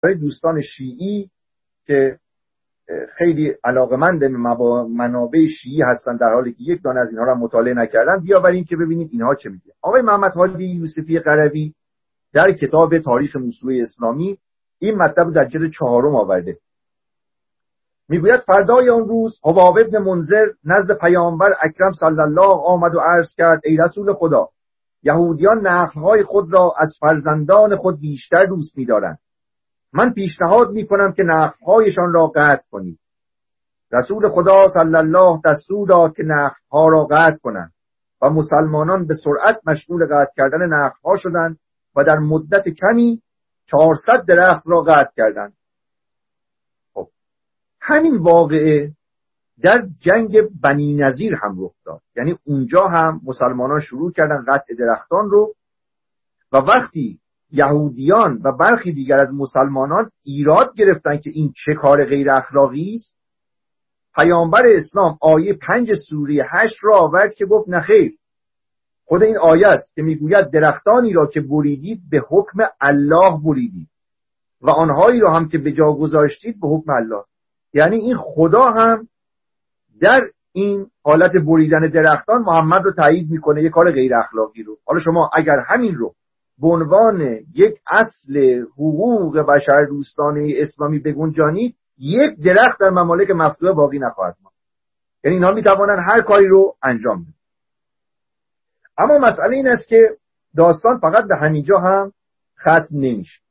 برای دوستان شیعی که خیلی علاقه‌مند منابع شیعی هستن در حالی که یک دانه از اینها را مطالعه نکردن، بیاوریم که ببینید اینها چه میگه. آقای محمد هادی یوسفی قروی در کتاب تاریخ موسوعه اسلامی این مطلب در جلد 4 آورده. میگوید فردای آن روز حباب ابن منذر نزد پیامبر اکرم صلی الله آمد و عرض کرد: ای رسول خدا، یهودیان نخل‌های خود را از فرزندان خود بیشتر دوست می‌دارند. من پیشنهاد می‌کنم که نخل‌هایشان را قطع کنید. رسول خدا صلی الله دستور داد که نخل‌ها را قطع کنند و مسلمانان به سرعت مشغول قطع کردن نخل‌ها شدند و در مدت کمی 400 درخت را قطع کردند. خب همین واقعه در جنگ بنی نظیر هم رخ داد، یعنی اونجا هم مسلمانان شروع کردن قطع درختان رو و وقتی یهودیان و برخی دیگر از مسلمانان ایراد گرفتن که این چه کار غیر اخلاقی است، پیامبر اسلام آیه 5 سوره 8 را آورد که گفت نخیر، خود این آیه است که میگوید درختانی را که بریدید به حکم الله بریدید و آنهایی را هم که به جا گذاشتید به حکم الله. یعنی این خدا هم در این حالت بریدن درختان محمد رو تایید میکنه، یک کار غیر اخلاقی رو. حالا شما اگر همین رو به عنوان یک اصل حقوق بشر دوستانه اسلامی بگنجانید، یک درخت در ممالک مفتوحه باقی نخواهد ماند. یعنی اینها میتوانند هر کاری رو انجام بدن. اما مسئله این است که داستان فقط به همینجا هم ختم نمیشه.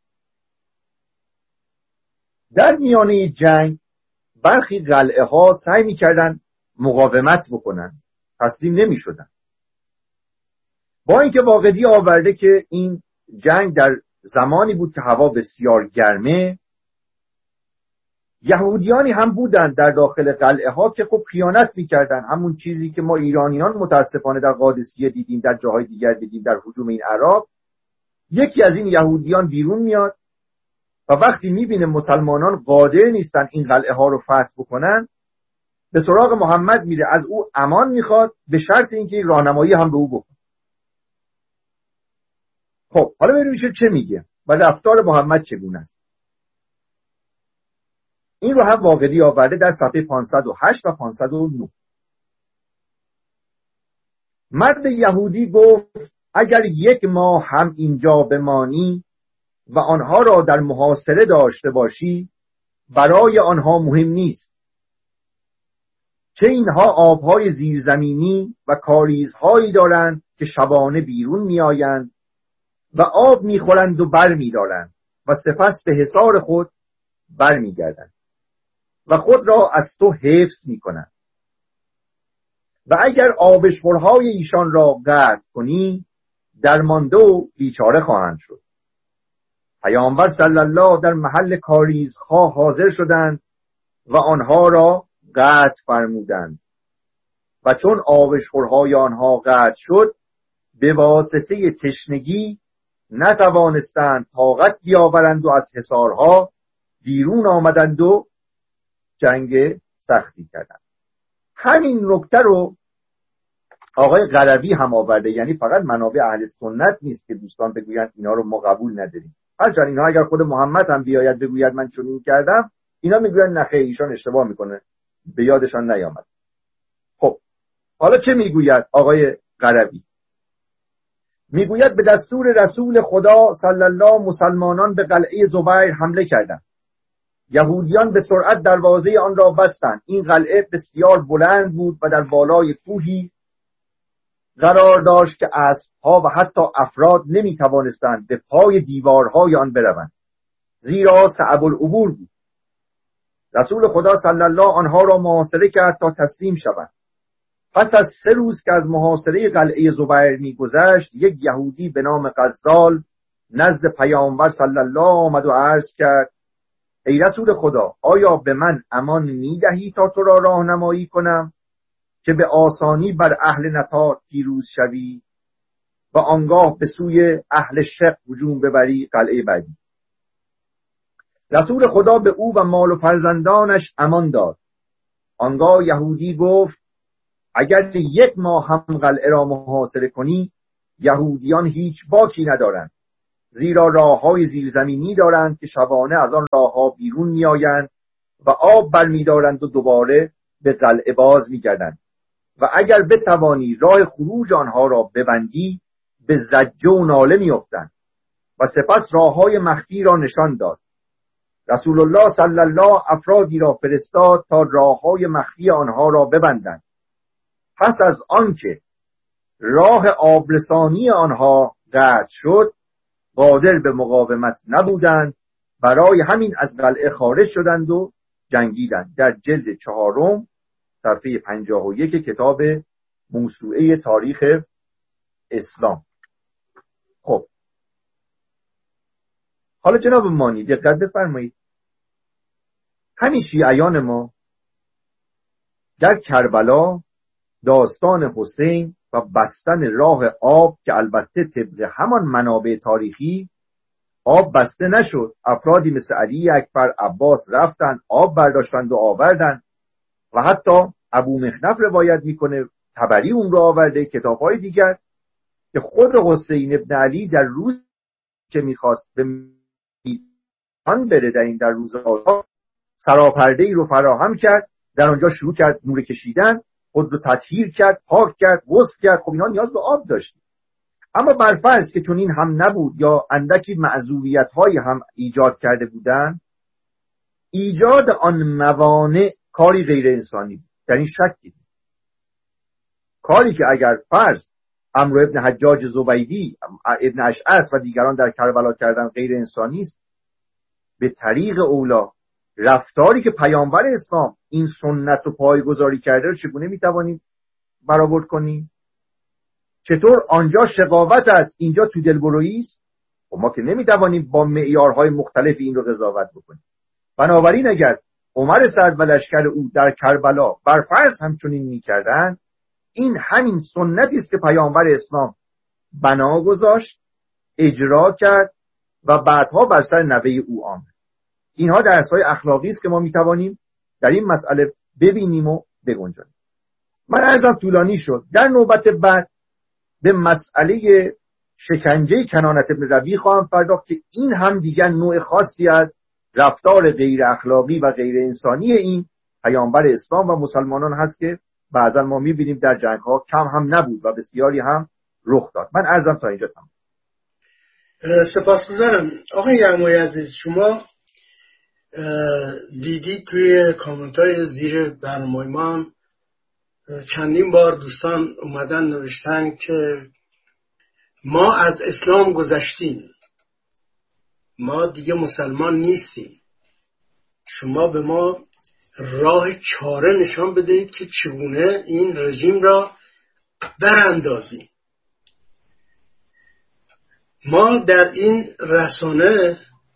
در میانه جنگ برخی قلعه ها سعی میکردن مقاومت بکنن، تسلیم نمیشدن. با اینکه واقعی آورده که این جنگ در زمانی بود که هوا بسیار گرمه، یهودیانی هم بودن در داخل قلعه ها که خب خیانت میکردن. همون چیزی که ما ایرانیان متاسفانه در قادسیه دیدیم، در جاهای دیگر دیدیم، در هجوم این عرب. یکی از این یهودیان بیرون میاد و وقتی میبینه مسلمانان قادر نیستن این قلعه ها رو فتح بکنن، به سراغ محمد میره، از او امان میخواد به شرط اینکه راهنمایی هم به او بکنه. خب حالا ببینیم چه میگه و رفتار محمد چگونه است. این رو هم واقعی آورده در صفحه 508 و 509. مرد یهودی گفت: اگر 1 ماه هم اینجا بمانی و آنها را در محاصره داشته باشی، برای آنها مهم نیست، چه اینها آبهای زیرزمینی و کاریزهایی دارند که شبانه بیرون می آیند و آب می خورند و بر می دارند و سپس به حصار خود بر می گردند و خود را از تو حفظ می کنند و اگر آبشخورهای ایشان را قطع کنی، درمانده و بیچاره خواهند شد. پیامبر صلی الله در محل کاریزها حاضر شدند و آنها را قطع فرمودند و چون آبشخورهای آنها قطع شد، به واسطه تشنگی نتوانستند طاقت بیاورند و از حصارها بیرون آمدند و جنگ سختی کردند. همین نکته رو آقای قروی هم آورده. یعنی فقط منابع اهل سنت نیست که دوستان بگویند اینا رو ما قبول نداریم. هرچند اینا اگر خود محمد هم بیاید بگوید من چنین کردم، اینا میگویند نه خیر، ایشان اشتباه میکنه، به یادشان نیامد. خب حالا چه میگوید آقای قروی؟ میگوید به دستور رسول خدا صلی الله مسلمانان به قلعه زبیر حمله کردند. یهودیان به سرعت دروازه آن را بستند. این قلعه بسیار بلند بود و در بالای کوهی قرار داشت که اسب‌ها و حتی افراد نمی‌توانستند به پای دیوارهای آن بروند، زیرا صعب العبور بود. رسول خدا صلی الله آنها را محاصره کرد تا تسلیم شوند. پس از 3 روز که از محاصره قلعه زبیر می‌گذشت، یک یهودی به نام غزال نزد پیامبر صلی الله آمد و عرض کرد: ای رسول خدا، آیا به من امان می‌دهی تا تو را راهنمایی کنم که به آسانی بر اهل نطار پیروز شوی و آنگاه به سوی اهل شق هجوم ببری قلعه بعدی؟ رسول خدا به او و مال و فرزندانش امان داد. آنگاه یهودی گفت: اگر 1 ماه هم قلعه را محاصره کنی، یهودیان هیچ باکی ندارند زیرا راههای زیرزمینی دارند که شبانه از آن راهها بیرون میآیند و آب برمیدارند و دوباره به قلعه باز میگردند و اگر بتوانی راه خروج آنها را ببندی به زجه و ناله میافتند و سپس راههای مخفی را نشان داد. رسول الله صلی الله افرادی را فرستاد تا راههای مخفی آنها را ببندند. پس از آنکه راه آبرسانی آنها قطع شد قادر به مقاومت نبودند، برای همین از قلعه خارج شدند و جنگیدند. در جلد 4 صفحه 51 کتاب موسوعه تاریخ اسلام. خب حالا جناب مانی دقت بفرمایید، همین شیعیان ما در کربلا داستان حسین و بستن راه آب که البته طبق همان منابع تاریخی آب بسته نشد، افرادی مثل علی اکبر، عباس رفتن آب برداشتند و آوردن و حتی ابو مخنف روایت میکنه، طبری اون رو آورده، کتاب‌های دیگر، که خود حسین ابن علی در روز که میخواست به میدان بره در روز آزاد سراپرده ای رو فراهم کرد، در آنجا شروع کرد نور کشیدن، خود رو تطهیر کرد، پاک کرد، غسل کرد. خب اینا نیاز به آب داشت. اما برفرض که چون این هم نبود یا اندکی معذوریت‌های هم ایجاد کرده بودند، ایجاد آن موانع کاری غیر انسانی بود، در این شکی. کاری که اگر فرض عمرو ابن حجاج زبیدی، ابن اشعث و دیگران در کربلا کردن غیر انسانی است، به طریق اولا رفتاری که پیامبر اسلام این سنت رو پایه‌گذاری کرده رو چگونه میتوانیم برآورد کنیم؟ چطور آنجا شقاوت است اینجا تو دلبرویی است؟ و ما که نمیتوانیم با معیارهای مختلف این رو قضاوت بکنیم. بنابراین اگر عمر سعد و لشکر او در کربلا برفرض همچنین میکردن، این همین سنتی است که پیامبر اسلام بنا گذاشت، اجرا کرد و بعدها بر سر نوه او آمد. اینها درس‌های اخلاقی است که ما میتوانیم در این مسئله ببینیم و بگنجانیم. من عرضم طولانی شد. در نوبت بعد به مسئله شکنجه کنانت ابن ربیع خواهم پرداخت که این هم دیگر نوع خاصی از رفتار غیر اخلاقی و غیر انسانی این پیامبر اسلام و مسلمانان هست که بعضا ما میبینیم در جنگ‌ها کم هم نبود و بسیاری هم رخ داد. من عرضم تا اینجا تمام. سپاسگزارم. آقای یغمایی عزیز، شما دیدی توی کامنت‌های زیر برنامه ما چندین بار دوستان اومدن نوشتن که ما از اسلام گذشتیم، ما دیگه مسلمان نیستیم، شما به ما راه چاره نشان بدهید که چگونه این رژیم را براندازیم. ما در این رسانه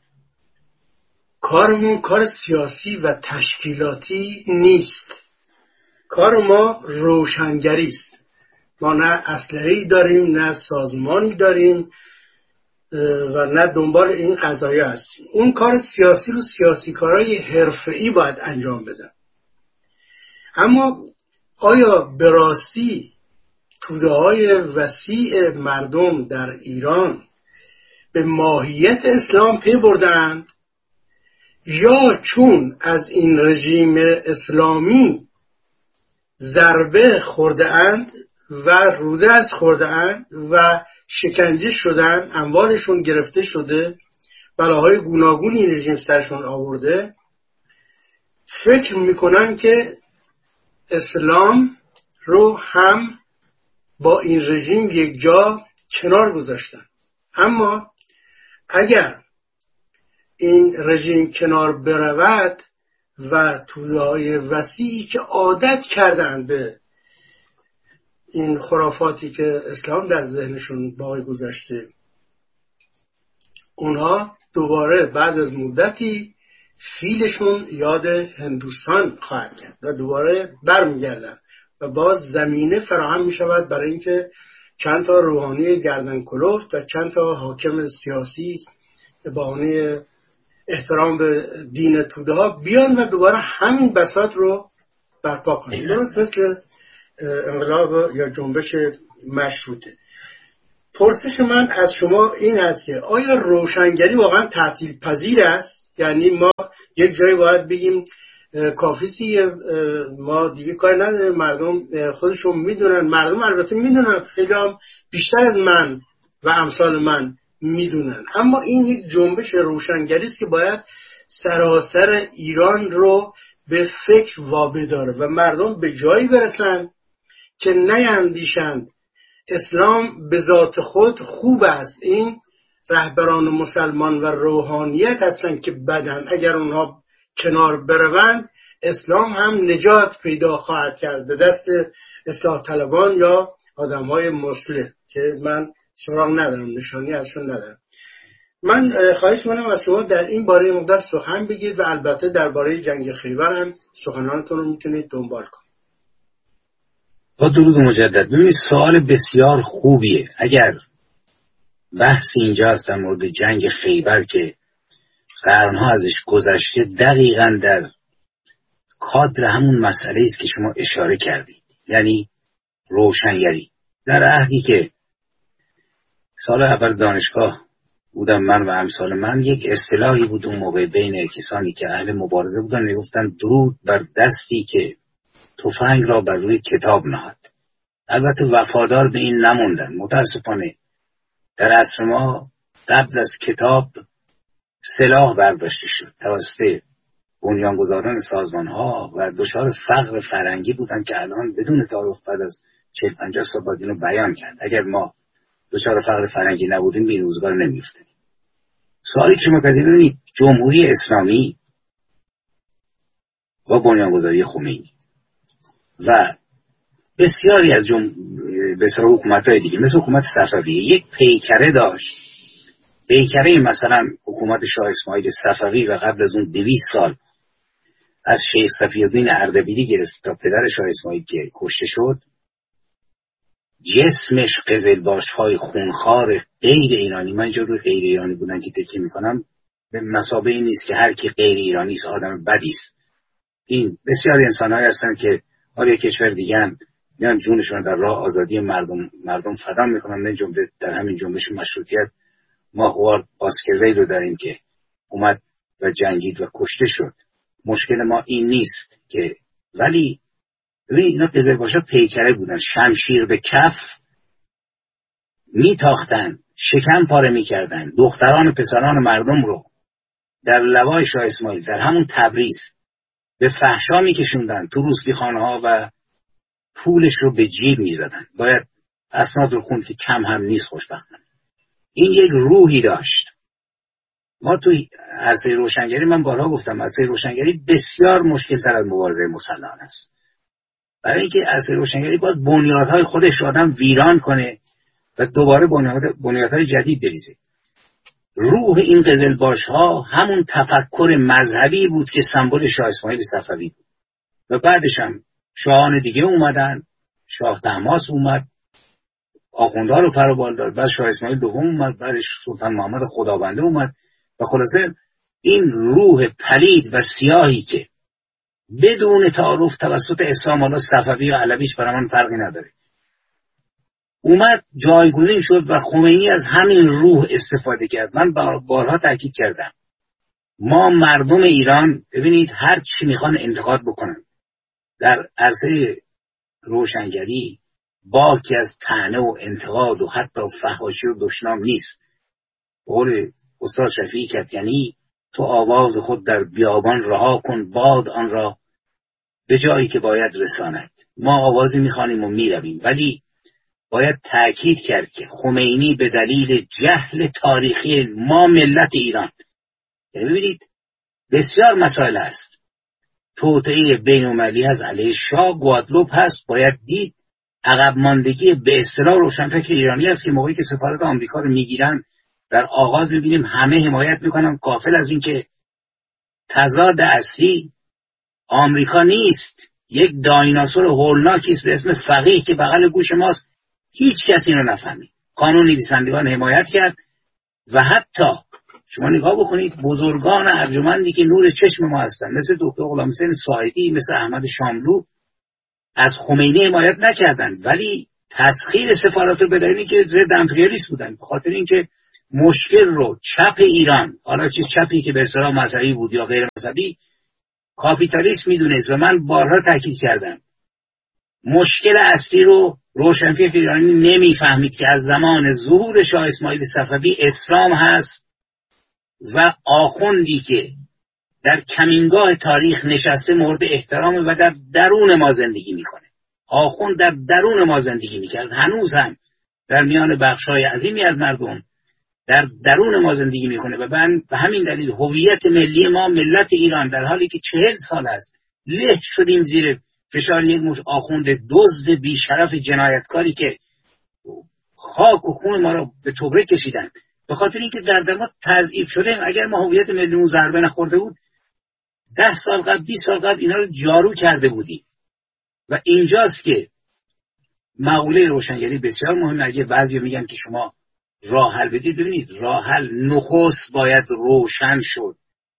کارمون کار سیاسی و تشکیلاتی نیست، کار ما روشنگری است. ما نه اسلحه‌ای داریم، نه سازمانی داریم و نه دنبال این قضایا هستیم. اون کار سیاسی رو سیاسیکارای حرفه‌ای باید انجام بدن. اما آیا به راستی توده‌های وسیع مردم در ایران به ماهیت اسلام پی بردند، یا چون از این رژیم اسلامی ضربه خورده اند و رودست خورده اند و شکنجه شدن، اموالشون گرفته شده، بلاهای گوناگونی این رژیم سرشون آورده، فکر میکنن که اسلام رو هم با این رژیم یک جا کنار گذاشتن. اما اگر این رژیم کنار برود و توده‌های وسیعی که عادت کردن به این خرافاتی که اسلام در ذهنشون باقی گذاشته، اونها دوباره بعد از مدتی فیلشون یاد هندوستان خواهد کرد و دوباره برمیگردن و باز زمینه فراهم می شود برای اینکه چند تا روحانی گردن کلفت و چند تا حاکم سیاسی به بهانه احترام به دین توده ها بیان و دوباره همین بساط رو برپا کنن، درست مثل انقلاب یا جنبش مشروطه. پرسش من از شما این است که آیا روشنگری واقعا تعطیل پذیر است؟ یعنی ما یک جایی باید بگیم کافیسی، ما دیگه کار نداریم، مردم خودشون میدونن، مردم البته میدونن، خیلی هم بیشتر از من و امثال من میدونن، اما این یک جنبش روشنگری است که باید سراسر ایران رو به فکر وابداره و مردم به جایی برسن که نیندیشند اسلام به ذات خود خوب است، این رهبران مسلمان و روحانیت هستند که بدن، اگر اونها کنار بروند اسلام هم نجات پیدا خواهد کرد به دست اصلاح طلبان یا آدم‌های مصلح که من سراغ ندارم، نشانی ازشون ندارم. من خواهش می‌کنم از شما در این باره مقدار سخن بگید و البته درباره جنگ خیبر هم سخنانتون رو میتونید دنبال کنید. با درود مجدد. ببینید سوال بسیار خوبیه. اگر بحث اینجا است در مورد جنگ خیبر که قرنها ازش گذشته، دقیقاً در کادر همون مسئله است که شما اشاره کردید، یعنی روشنگری. در عهدی که سال اول دانشگاه بودم من و امثال من، یک اصطلاحی بود اون موقع بین کسانی که اهل مبارزه بودن، میگفتن درود بر دستی که تفنگ را بر روی کتاب نهاد. البته وفادار به این نموندن. متاسفانه در عصر ما قبل از کتاب سلاح برداشته شد توسط بنیانگذاران سازمان‌ها و دچار فقر فرهنگی بودن که الان بدون تعارف بعد از 40-50 سال باید اینو بیان کرد. اگر ما دچار فقر فرهنگی نبودیم به این روزگار نمی‌افتادیم. سوالی که شما کردید، ببینید جمهوری اسلامی با بنیانگذاری خمینی و بسیاری از بسیار حکومت‌های دیگه مثل حکومت صفوی یک پیکره داشت. پیکره مثلا حکومت شاه اسماعیل صفوی و قبل از اون 200 سال از شیخ صفی‌الدین اردبیلی گرفت تا پدر شاه اسماعیل که کشته شد، جسمش قزلباش‌های خونخوار غیر ایرانی، من اینجا روی غیر ایرانی بودن که تکیه میکنم، به مثابه این نیست که هر کی غیر ایرانی است آدم بدی است. این بسیاری انسان‌هایی هستند که آره کشور دیگه هم میان جونشون در راه آزادی مردم فدا میکنن. من جمله در همین جنبش مشروطیت ما هوارد باسکرویل رو داریم که اومد و جنگید و کشته شد. مشکل ما این نیست که، ولی ببینید اینا قزلباشا پیکره بودن، شمشیر به کف میتاختن، شکم پاره میکردن دختران و پسران مردم رو در لوای شاه اسماعیل در همون تبریز به فحشا میکشوندن، تو روسپیخانه ها و پولش رو به جیب میزدن. باید اسناد رو خوند که کم هم نیست. خوشبختانه این یک روحی داشت. ما تو عرصه روشنگری، من بارها گفتم، عرصه روشنگری بسیار مشکل تر از مبارزه مسلحانه است. برای اینکه عرصه روشنگری باید بنیادهای خودش رو آدم ویران کنه و دوباره بنیادهای جدید بریزه. روح این قزلباش ها همون تفکر مذهبی بود که سمبل شاه اسماعیل صفوی بود و بعدش هم شاهان دیگه اومدن. شاه طهماسب اومد، آخوندها رو پروبال داد، بعد شاه اسماعیل دوم اومد، بعدش سلطان محمد خدابنده اومد و خلاصه این روح پلید و سیاهی که بدون تعارف توسط اسلام الله صفوی و علویش برای من فرقی نداره اومد جایگزین شد و خمینی از همین روح استفاده کرد. من بارها تاکید کردم ما مردم ایران، ببینید هر چی میخوان انتقاد بکنن در عرصه روشنگری باکی از طعنه و انتقاد و حتی فحاشی و دشنام نیست. قول استاد شفیعی کدکنی، تو آواز خود در بیابان رها کن، باد آن را به جایی که باید رساند. ما آوازی میخوانیم و میرویم، ولی باید تأکید کرد که خمینی به دلیل جهل تاریخی ما ملت ایران، یعنی ببینید بسیار مسائل هست، توطئه بین‌المللی از علیه شاه، گوادلوپ هست، باید دید عقب ماندگی به اصطلاح روشنفکر ایرانی است که موقعی که سفارت آمریکا رو میگیرن در آغاز میبینیم همه حمایت میکنن، غافل از این که تضاد اصلی آمریکا نیست، یک دایناسور هولناکی است به اسم فقیه که بغل گوش ماست. هیچ کسی اینو نفهمید. قانون نویسندگان حمایت کرد و حتی شما نگاه بکنید بزرگان ارجمندی که نور چشم ما هستن مثل دکتر غلامحسین صاحبی، مثل احمد شاملو، از خمینی حمایت نکردند، ولی تسخیر سفارت رو بدارین که ضد امپریالیسم بودن، به خاطر اینکه مشکل رو چپ ایران، حالا چه چپی که به اصطلاح مذهبی بود یا غیر مذهبی، کاپیتالیسم میدونست و من بارها تاکید کردم مشکل اصلی رو روشنفکر ایرانی نمیفهمید که از زمان ظهور شاه اسماعیل صفوی اسلام هست و آخوندی که در کمینگاه تاریخ نشسته مورد احترام و در درون ما زندگی میکنه. آخوند در درون ما زندگی میکرد، هنوز هم در میان بخشای عظیمی از مردم در درون ما زندگی میکنه و به همین دلیل هویت ملی ما ملت ایران در حالی که 40 سال است له شدیم زیر فشار یک مش آخوند دزد بیشرف جنایتکاری که خاک و خون ما رو به توبره کشیدن، به خاطر اینکه در ما تضعیف شده. اگر ما هویت ملیمون ضربه نخورده بود 10 سال قبل 20 سال قبل اینا رو جارو کرده بودیم. و اینجاست که مقوله روشنگری بسیار مهمه. اگه بعضی میگن که شما راه حل بدید، ببینید راه حل نخست باید روشن شد.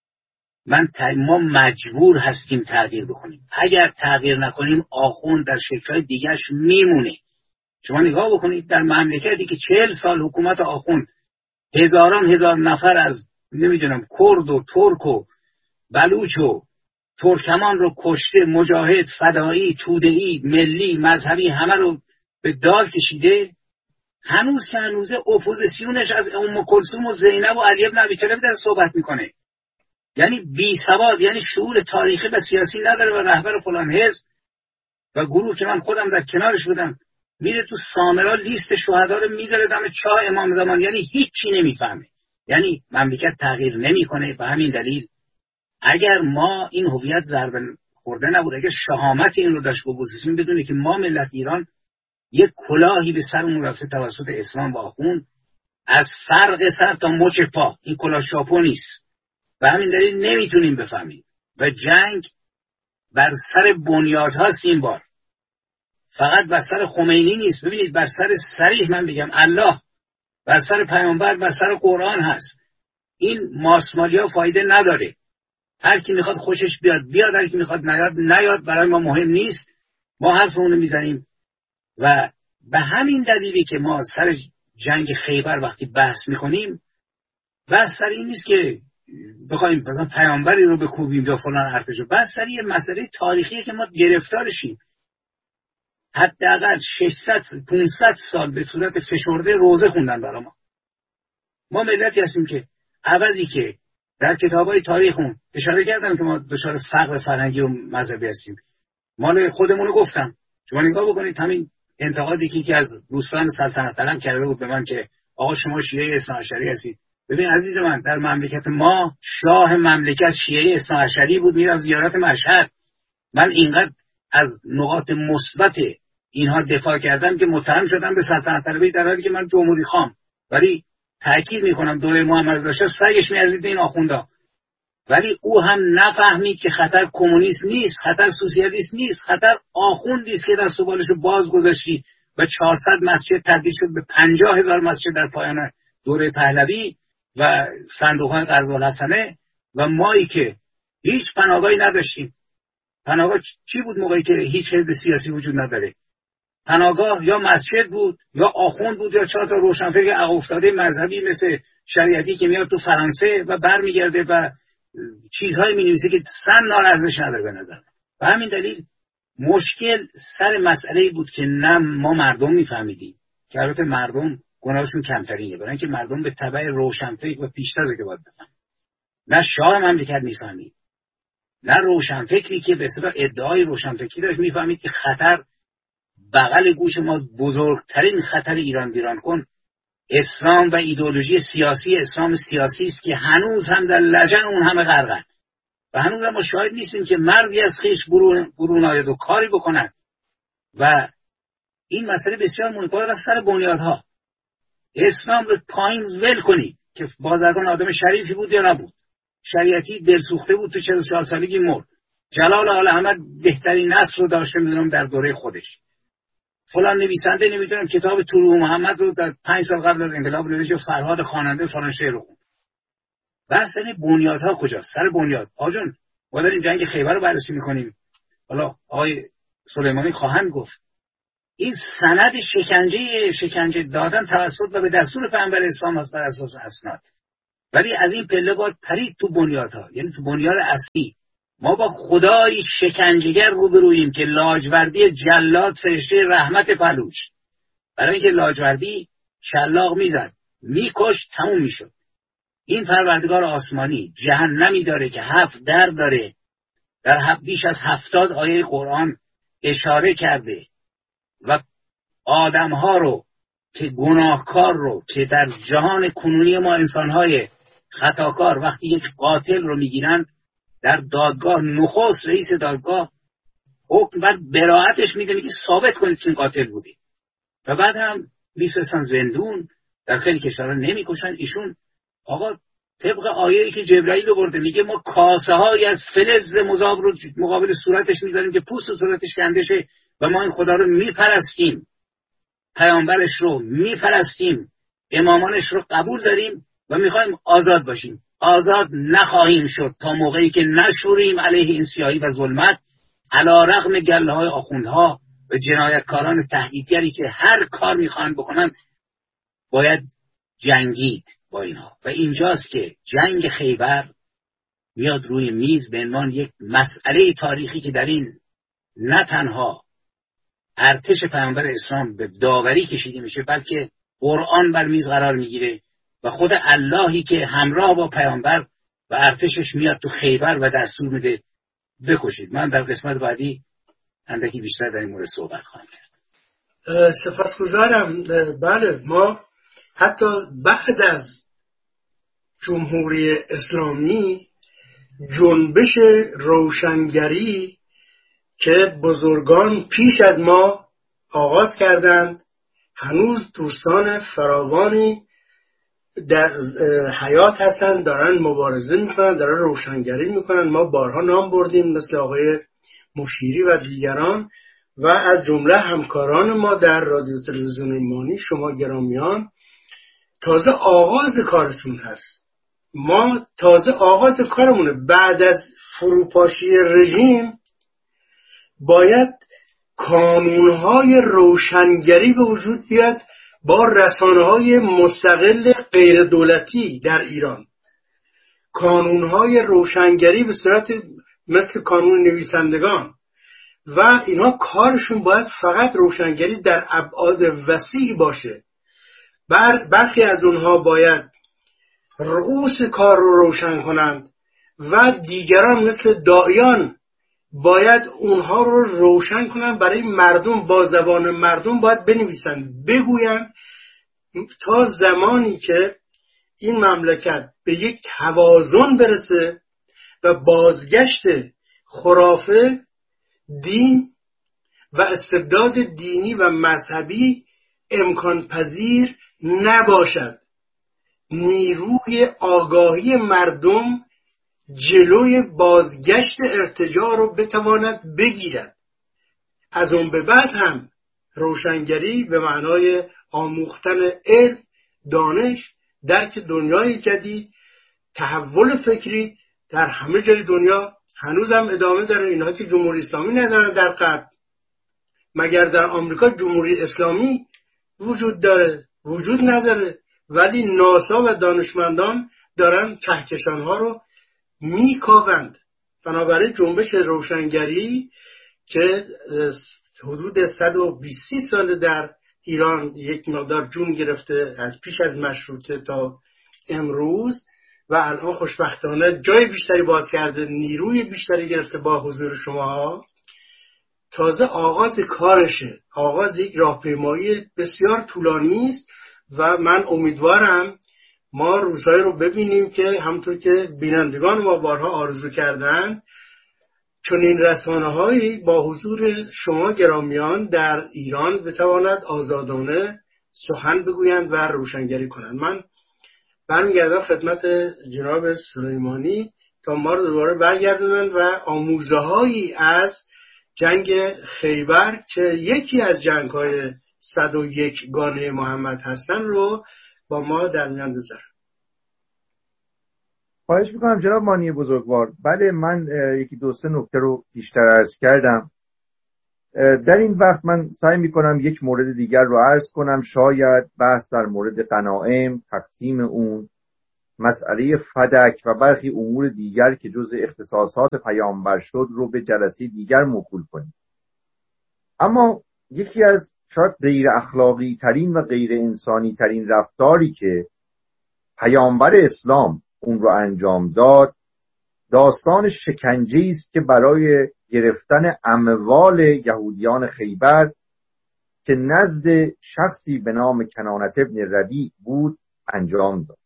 ما مجبور هستیم تغییر بکنیم. اگر تغییر نکنیم آخوند در شکل‌های دیگرش میمونه. شما نگاه بکنید در مملکتی که 40 سال حکومت آخوند هزاران هزار نفر از نمیدونم کرد و ترک و بلوچ و ترکمان رو کشته، مجاهد، فدایی، توده‌ای، ملی، مذهبی همه رو به دار کشیده، هنوز که هنوزه اپوزیسیونش از ام کلثوم و زینب و علی بن ابی طالب داره صحبت میکنه. یعنی بی سواد، یعنی شعور تاریخی و سیاسی نداره و رهبر فلان حزب و گروه که من خودم در کنارش بودم میره تو سامرا لیست شهدا رو میذاره دم چاه امام زمان، یعنی هیچی نمیفهمه. یعنی مملکت تغییر نمیکنه. به همین دلیل اگر ما این هویت ضربه خورده نبود، اگر شهامت این رو داشت اپوزیسیون بدونه که ما ملت ایران یک کلاهی به سرمون رفته توسط اسلام و آخوند از فرق سر تا مچ پا، این کلاه شاپو نیست، به همین دلیل نمیتونیم بفهمیم و جنگ بر سر بنیادهاست. این بار فقط بر سر خمینی نیست، ببینید بر سر صریح من بگم الله، بر سر پیامبر، بر سر قرآن هست. این ماسمالیا فایده نداره. هر کی میخواد خوشش بیاد، هر کی میخواد نیاد، برای ما مهم نیست. ما حرفمون میزنیم و به همین دلیلی که ما سر جنگ خیبر وقتی بحث میکنیم، بحث سر این نیست که بخوایم مثلا پیامبری رو بکوبیم یا فلان ارتشو، بحث سر یه مسئله تاریخیه که ما گرفتارشیم. حداقل 600-500 سال به صورت فشرده روزه خوندن برای ما. ما ملتی هستیم که عوضی که در کتابای تاریخمون اشاره کردم که ما دچار فقر فرهنگی و مذهبی هستیم، مال خودمون رو گفتم. شما نگاه بکنید همین انتقادی که از دوستان سلطنت طلب کرده بود به من که آقا شما شیعه اثناعشری هستید. ببین عزیز من، در مملکت ما شاه مملکت شیعه اثناعشری بود، میرفت زیارت مشهد. من اینقدر از نقاط مثبت اینها دفاع کردم که متهم شدم به سلطنت طلبی، در حالی که من جمهوری خوام. ولی تاکید میکنم دوره محمد رضا شاه سگش می‌ارزید این آخوندا. ولی او هم نفهمید که خطر کمونیست نیست، خطر سوسیالیست نیست، خطر آخوندی است که دست و بالشو باز گذاشتی و 400 مسجد تبدیل شد به 50,000 مسجد در پایان دوره پهلوی و صندوق‌های قرض الحسنه. و مایی که هیچ پناهگاهی نداشتیم. پناهگاه چی بود موقعی که هیچ حزب سیاسی وجود نداره؟ پناهگاه یا مسجد بود یا آخوند بود یا 4 تا روشنفکر عقب افتاده مذهبی مثل شریعتی که میاد تو فرانسه و برمیگرده و چیزهایی می‌نویسه که سن ارزش نداره به نظر. و همین دلیل مشکل سر مسئله بود که نه ما مردم میفهمیدیم، که البته مردم گناهشون کمترینه، برای اینکه مردم به تبع روشنفکر و پیشتازه که باید بفهمن. نه شاه مملکت میفهمید، نه روشنفکری که به اصطلاح ادعای روشنفکری داشت میفهمید که خطر بغل گوش ما، بزرگترین خطر ایران ویران کن اسلام و ایدئولوژی سیاسی اسلام سیاسی است که هنوز هم در لجن اون همه غرقن و هنوز هم ما شاهد نیستیم که مردی از خیش برون آید و کاری بکنن. و این مسئله بسیار مهمه. باید رفت سر بنیادها. اسلام رو پایین ول کنید که بازرگان آدم شریفی بود یا نبود. شریعتی دلسوخته بود، تو 44 سالگی مرد. جلال آل احمد بهترین نسل رو داشته میدونم در دوره خودش. فلان نویسنده نمیدونم کتاب طلوع محمد رو در 5 سال قبل از انقلاب نوشت و فرهاد خواننده فلان شعر رو خوند. بحث بنیادها کجاست؟ سر بنیاد. آجون ما داریم جنگ خیبر رو بررسی میکنیم. حالا آقای سلیمانی خواهند گفت این سند شکنجه دادن توسط و به دستور پیامبر اسلام بر اساس اسناد. ولی از این پله باید پرید تو بنیادها، یعنی تو بنیاد اصلی. ما با خدای شکنجهگر روبروییم که لاجوردی جلاد فرشته رحمت پلوش، برای اینکه لاجوردی شلاق میزد میکشت تموم میشد. این پروردگار آسمانی جهنمی داره که 7 در داره، در بیش از 70 آیه قرآن اشاره کرده و آدمها رو که گناهکار رو که در جهان کنونی ما انسانهای خطاکار وقتی یک قاتل رو میگیرن در دادگاه، نخست رئیس دادگاه حکم بر براءتش میده، میگه ثابت کنید که این قاتل بودی، و بعد هم میفرستن زندون. در خیلی کشورها نمیکشن. ایشون آقا طبق آیه‌ای که جبرائیل برده میگه ما کاسه های از فلز مذاب رو مقابل صورتش میذاریم که پوست صورتش کنده شه و ما این خدا رو میپرستیم، پیامبرش رو میپرستیم، امامانش رو قبول داریم و میخوایم آزاد باشیم. آزاد نخواهیم شد تا موقعی که نشوریم علیه این سیاهی و ظلمت، علی رغم گله‌های آخوندها و جنایتکاران تهدیدگری که هر کار میخوان بکنن باید جنگید با اینها. و اینجاست که جنگ خیبر میاد روی میز به عنوان یک مسئله تاریخی که در این نه تنها ارتش پیامبر اسلام به داوری کشیده میشه، بلکه قرآن بر میز قرار میگیره و خود اللهی که همراه با پیامبر و ارتشش میاد تو خیبر و دستور میده بکشید. من در قسمت بعدی اندکی بیشتر در این مورد صحبت خواهم کرد. سپاسگزارم. بله، ما حتی بعد از جمهوری اسلامی جنبش روشنگری که بزرگان پیش از ما آغاز کردند، هنوز دوستان فراوانی در حیات هستن، دارن مبارزه میکنن، دارن روشنگری میکنن. ما بارها نام بردیم مثل آقای مشیری و دیگران و از جمله همکاران ما در رادیو تلویزیون ایمانی. شما گرامیان تازه آغاز کارتون هست، ما تازه آغاز کارمونه. بعد از فروپاشی رژیم باید کانونهای روشنگری به وجود بیاد با رسانه‌های مستقل غیر دولتی در ایران. کانونهای روشنگری به صورت مثل کانون نویسندگان و اینها کارشون باید فقط روشنگری در ابعاد وسیع باشه. برخی از اونها باید رؤوس کار رو روشن کنند و دیگران مثل داعیان باید اونها رو روشن کنن برای مردم، با زبان مردم باید بنویسن، بگوین، تا زمانی که این مملکت به یک توازن برسه و بازگشت خرافه، دین و استبداد دینی و مذهبی امکان پذیر نباشد. نیروی آگاهی مردم جلوی بازگشت ارتجاع رو بتواند بگیرد. از اون به بعد هم روشنگری به معنای آموختن علم، دانش، درک دنیای جدید، تحول فکری در همه جای دنیا هنوز هم ادامه داره. اینها که جمهوری اسلامی ندارن در غرب، مگر در آمریکا جمهوری اسلامی وجود داره؟ وجود نداره. ولی ناسا و دانشمندان دارن کهکشانها رو میکاوند. بنابراین جنبش روشنگری که حدود 120 سال در ایران یک مقدار جون گرفته از پیش از مشروطه تا امروز و الان خوشبختانه جای بیشتری باز کرده، نیروی بیشتری گرفته با حضور شما، تازه آغاز کارشه. آغاز یک راهپیمایی بسیار طولانی است و من امیدوارم ما روزهایی رو ببینیم که همونطور که بینندگان ما بارها آرزو کردن، چون این رسانه‌هایی با حضور شما گرامیان در ایران بتواند آزادانه سخن بگویند و روشنگری کنند. من برمیگردم خدمت جناب سلیمانی تا ما رو دوباره برگردونن و آموزه‌هایی از جنگ خیبر که یکی از جنگ‌های 101 گانه محمد هستن رو با ما در میان بذارن. خواهش میکنم جناب مانی بزرگوار. بله، من یکی دو سه نکته رو بیشتر عرض کردم. در این وقت من سعی میکنم یک مورد دیگر رو عرض کنم، شاید بحث در مورد غنایم، تقسیم اون، مسئله فدک و برخی امور دیگر که جزء اختصاصات پیامبر شد رو به جلسه دیگر موکول کنیم. اما یکی از شاید غیر اخلاقی ترین و غیر انسانی ترین رفتاری که پیامبر اسلام اون رو انجام داد، داستان شکنجه‌ای است که برای گرفتن اموال یهودیان خیبر که نزد شخصی به نام کنانة ابن ربیع بود انجام داد.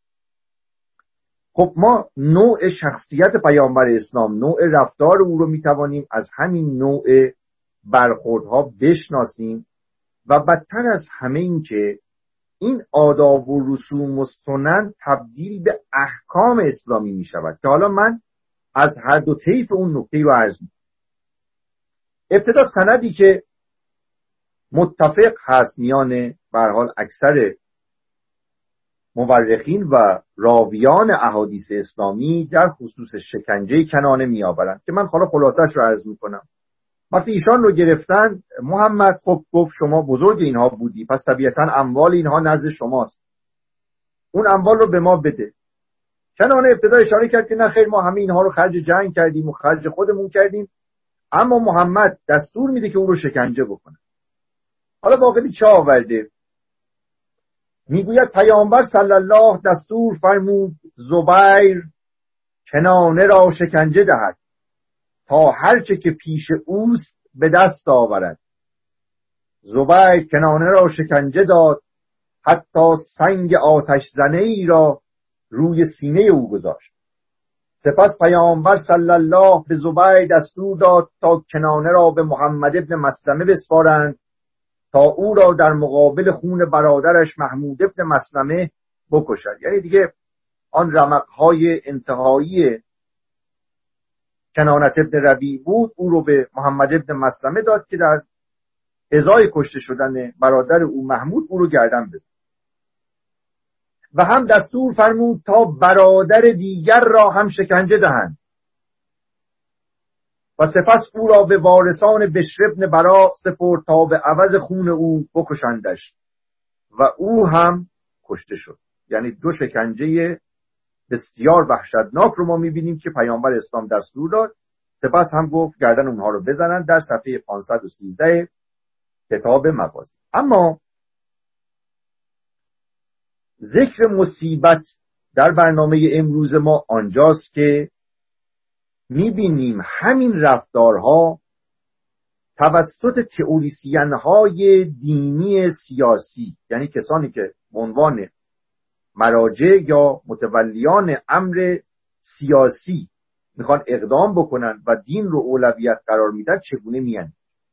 خب ما نوع شخصیت پیامبر اسلام، نوع رفتار او رو میتوانیم از همین نوع برخوردها بشناسیم و بدتر از همه این که این آداب و رسوم و سنن تبدیل به احکام اسلامی می شود که حالا من از هر دو طیف اون نکته رو عرض می کنم. ابتدا سندی که متفق هست میان به هر حال اکثر مورخین و راویان احادیث اسلامی در خصوص شکنجه کنانه می آورند که من حالا خلاصش رو عرض می کنم. وقتی ایشان رو گرفتن، محمد خب گفت شما بزرگ اینها بودی، پس طبیعتا اموال اینها نزد شماست، اون اموال رو به ما بده. کنانه ابتدا اشاره کرد که نه خیر، ما همه اینها رو خرج جنگ کردیم و خرج خودمون کردیم، اما محمد دستور میده که او رو شکنجه بکنه. حالا باقی چه آورده؟ میگوید پیامبر صلی الله دستور فرمود زبیر کنانه را شکنجه دهد تا هرچه که پیش اوست به دست آورد. زبیر کنانه را شکنجه داد حتی سنگ آتش زنه ای را روی سینه او گذاشت. سپس پیامبر صلی الله به زبیر دستور داد تا کنانه را به محمد ابن مسلمه بسپارند تا او را در مقابل خون برادرش محمود ابن مسلمه بکشد. یعنی دیگه آن رمق‌های انتهایی کنانة ابن ربیع بود، او رو به محمد ابن مسلمه داد که در ازای کشته شدن برادر او محمود او رو گردن بزند. و هم دستور فرمود تا برادر دیگر را هم شکنجه دهند و سپس او را به وارثان بشر ابن برا سپرد تا به عوض خون او بکشندش و او هم کشته شد. یعنی دو شکنجه بسیار وحشتناک رو ما میبینیم که پیامبر اسلام دستور داد. سپس هم گفت گردن اونها رو بزنن در صفحه 513 کتاب مغازی. اما ذکر مصیبت در برنامه امروز ما آنجاست که میبینیم همین رفتارها توسط تئوریسین‌های دینی سیاسی، یعنی کسانی که به عنوان مراجع یا متولیان امر سیاسی میخوان اقدام بکنن و دین رو اولویت قرار میدن، چگونه میان.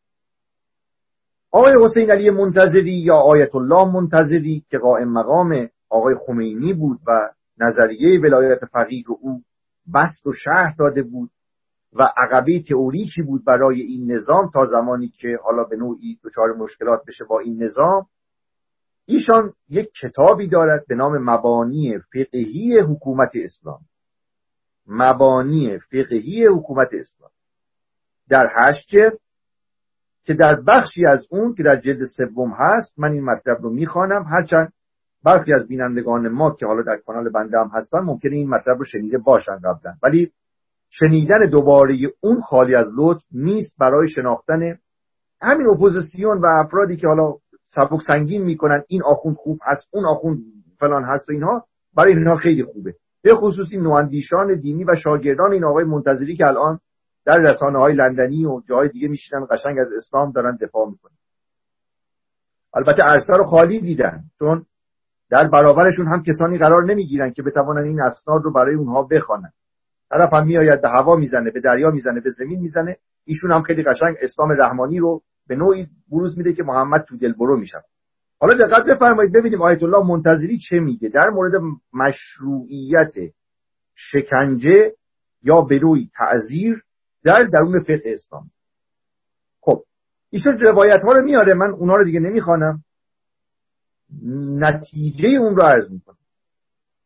آقای حسین علی منتظری یا آیت الله منتظری که قائم مقام آقای خمینی بود و نظریه ولایت فقیه رو او بسط و شرح داده بود و عقبه تئوریکی بود برای این نظام تا زمانی که حالا به نوعی دچار مشکلات بشه با این نظام. ایشان یک کتابی دارد به نام مبانی فقهی حکومت اسلام. مبانی فقهی حکومت اسلام در 8 جلد که در بخشی از اون که در جلد 3 هست من این مطلب رو میخوانم، هرچند برخی از بینندگان ما که حالا در کانال بنده هم هستن ممکنه این مطلب رو شنیده باشن قبلا، ولی شنیدن دوباره اون خالی از لطف نیست برای شناختن همین اپوزیسیون و افرادی که حالا سبک سنگین میکنن این آخوند خوب هست اون آخوند فلان هست و اینها. برای اینها خیلی خوبه، به خصوصی نواندیشان دینی و شاگردان این آقای منتظری که الان در رسانه‌های لندنی و جای دیگه میشینن قشنگ از اسلام دارن دفاع میکنن. البته عرصه رو خالی دیدن، چون در برابرشون هم کسانی قرار نمیگیرن که بتوانن این اسناد رو برای اونها بخوانن. طرف هم میآید به هوا میزنه، به دریا میزنه، به زمین میزنه. ایشون هم خیلی قشنگ اسلام رحمانی رو به نوعی بروز میده که محمد تو دلبرو میشه. حالا دقت بفرمایید ببینیم آیت الله منتظری چه میگه در مورد مشروعیت شکنجه یا به نوعی تعزیر در درون فقه اسلام. خب ایشون روایت ها رو میاره، من اونها رو دیگه نمیخوانم، نتیجه اون رو عرض میکنم.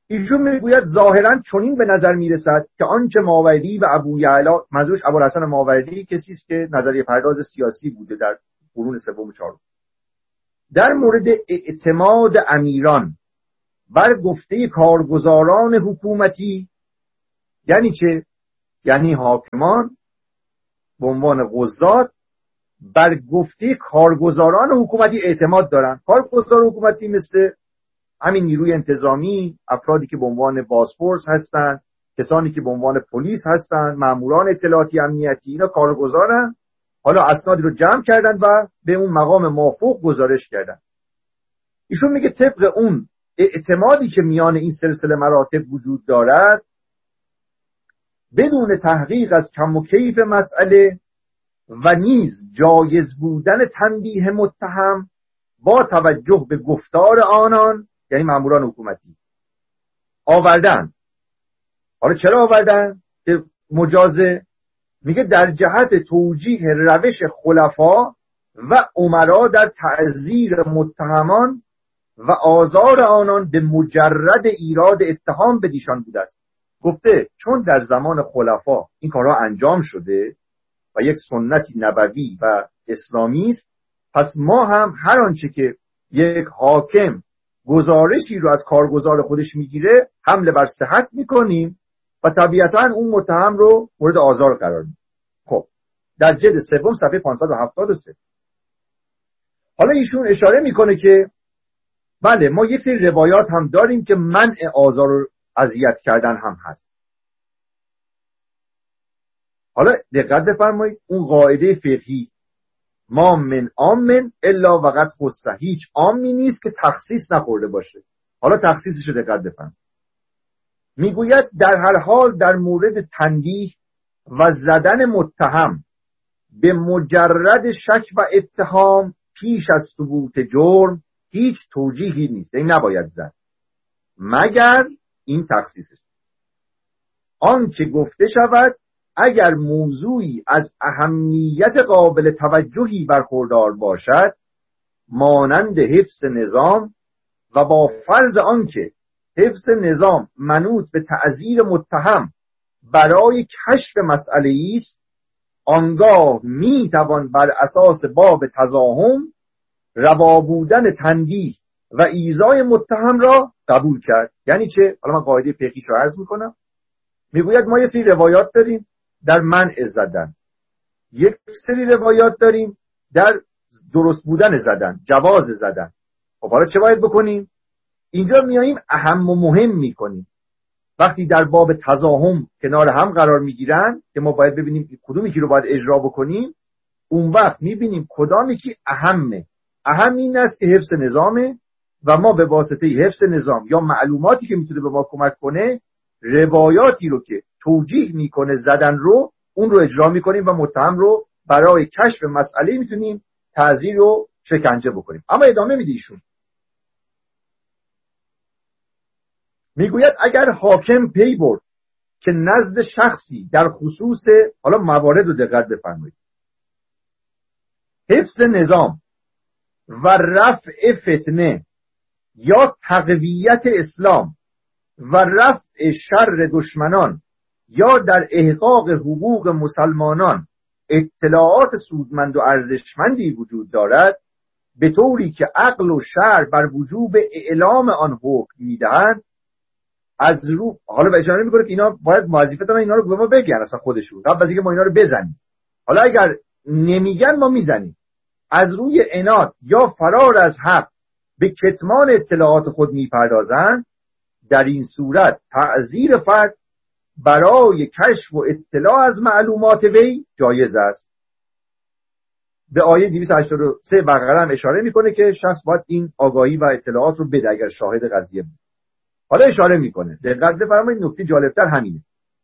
ایشون میگوید ظاهرا چنین به نظر میرسد که آنچه ماوردی و ابو یعلا، منظورش ابوالحسن ماوردی کسی است که نظریه پرداز سیاسی بوده در قرون سوم و چهارم، در مورد اعتماد امیران بر گفته کارگزاران حکومتی، یعنی چه؟ یعنی حاکمان به عنوان قضات بر گفته کارگزاران حکومتی اعتماد دارن. کارگزار حکومتی مثل همین نیروی انتظامی، افرادی که به عنوان بازپرس هستن، کسانی که به عنوان پلیس هستن، ماموران اطلاعاتی امنیتی، اینا کارگزارن. حالا اسنادی رو جمع کردن و به اون مقام مافوق گزارش کردن. ایشون میگه طبق اون اعتمادی که میان این سلسله مراتب وجود دارد، بدون تحقیق از کم و کیف مسئله و نیز جایز بودن تنبیه متهم با توجه به گفتار آنان، یعنی ماموران حکومتی، آوردن. حالا چرا آوردن؟ که مجازه، میگه در جهت توجیه روش خلفا و امرا در تعزیر متهمان و آزار آنان به مجرد ایراد اتهام به دیشان بوده است. گفته چون در زمان خلفا این کارها انجام شده و یک سنتی نبوی و اسلامی است، پس ما هم هر آنچه که یک حاکم گزارشی رو از کارگزار خودش میگیره حمله بر صحت میکنیم و طبیعتا اون متهم رو مورد آزار قرار میدیم. خب در جلد سوم صفحه 573 حالا ایشون اشاره میکنه که بله ما یک سری روایات هم داریم که منع آزار و اذیت کردن هم هست. حالا دقت بفرمایید، اون قاعده فقهی ما من عامن الا وقد خص، هیچ عامی نیست که تخصیص نخورده باشه. حالا تخصیصش رو دقت بفرمایید، میگوید در هر حال در مورد تنبیه و زدن متهم به مجرد شک و اتهام پیش از ثبوت جرم هیچ توجیهی نیست، این نباید زد مگر این تخصیصش. آن که گفته شود اگر موضوعی از اهمیت قابل توجهی برخوردار باشد مانند حفظ نظام و با فرض آنکه حفظ نظام منوط به تعزیر متهم برای کشف مسئله است، آنگاه میتوان بر اساس باب تضاهم روا بودن تنبیه و ایذای متهم را قبول کرد. یعنی چه؟ حالا من قاعده فقهی رو عرض میکنم. میگوید ما یه سری روایات داریم در منع زدن، یک سری روایات داریم در درست بودن زدن، جواز زدن. خب حالا چه باید بکنیم؟ اینجا میاییم اهم و مهم میکنیم. وقتی در باب تضاهم کنار هم قرار میگیرن که ما باید ببینیم کدومی که رو باید اجرا بکنیم، اون وقت میبینیم کدامی که اهمه. اهم این است که حفظ نظامه و ما به واسطه حفظ نظام یا معلوماتی که میتونه به ما کمک کنه، روایاتی رو که توجیه میکنه زدن رو، اون رو اجرا میکنیم و متهم رو برای کشف مسئله میتونیم تعزیر و شکنجه بکنیم. اما ادامه میده ایشون، میگوید اگر حاکم پی برد که نزد شخصی در خصوص، حالا موارد رو دقت بفرمایید، حفظ نظام و رفع فتنه یا تقویت اسلام و رفع شر دشمنان یا در احقاق حقوق مسلمانان اطلاعات سودمند و ارزشمندی وجود دارد به طوری که عقل و شرع بر وجوب اعلام آن حکم میدهند، از رو حالا اشاره میکنه که اینا باید وظیفه دارن اینا رو به ما بگن اصلا خودشون، قبل از اینکه ما اینا رو بزنیم. حالا اگر نمیگن ما میزنیم. از روی عناد یا فرار از حق به کتمان اطلاعات خود میپردازند، در این صورت تعزیر فرد برای کشف و اطلاع از معلومات وی جایز است. به آیه 283 بقره هم اشاره میکنه که شخص باید این آگاهی و اطلاعات رو بده اگر شاهد قضیه بود. حالا اشاره میکنه، دقت بفرمایید، نکته جالبتر همینه.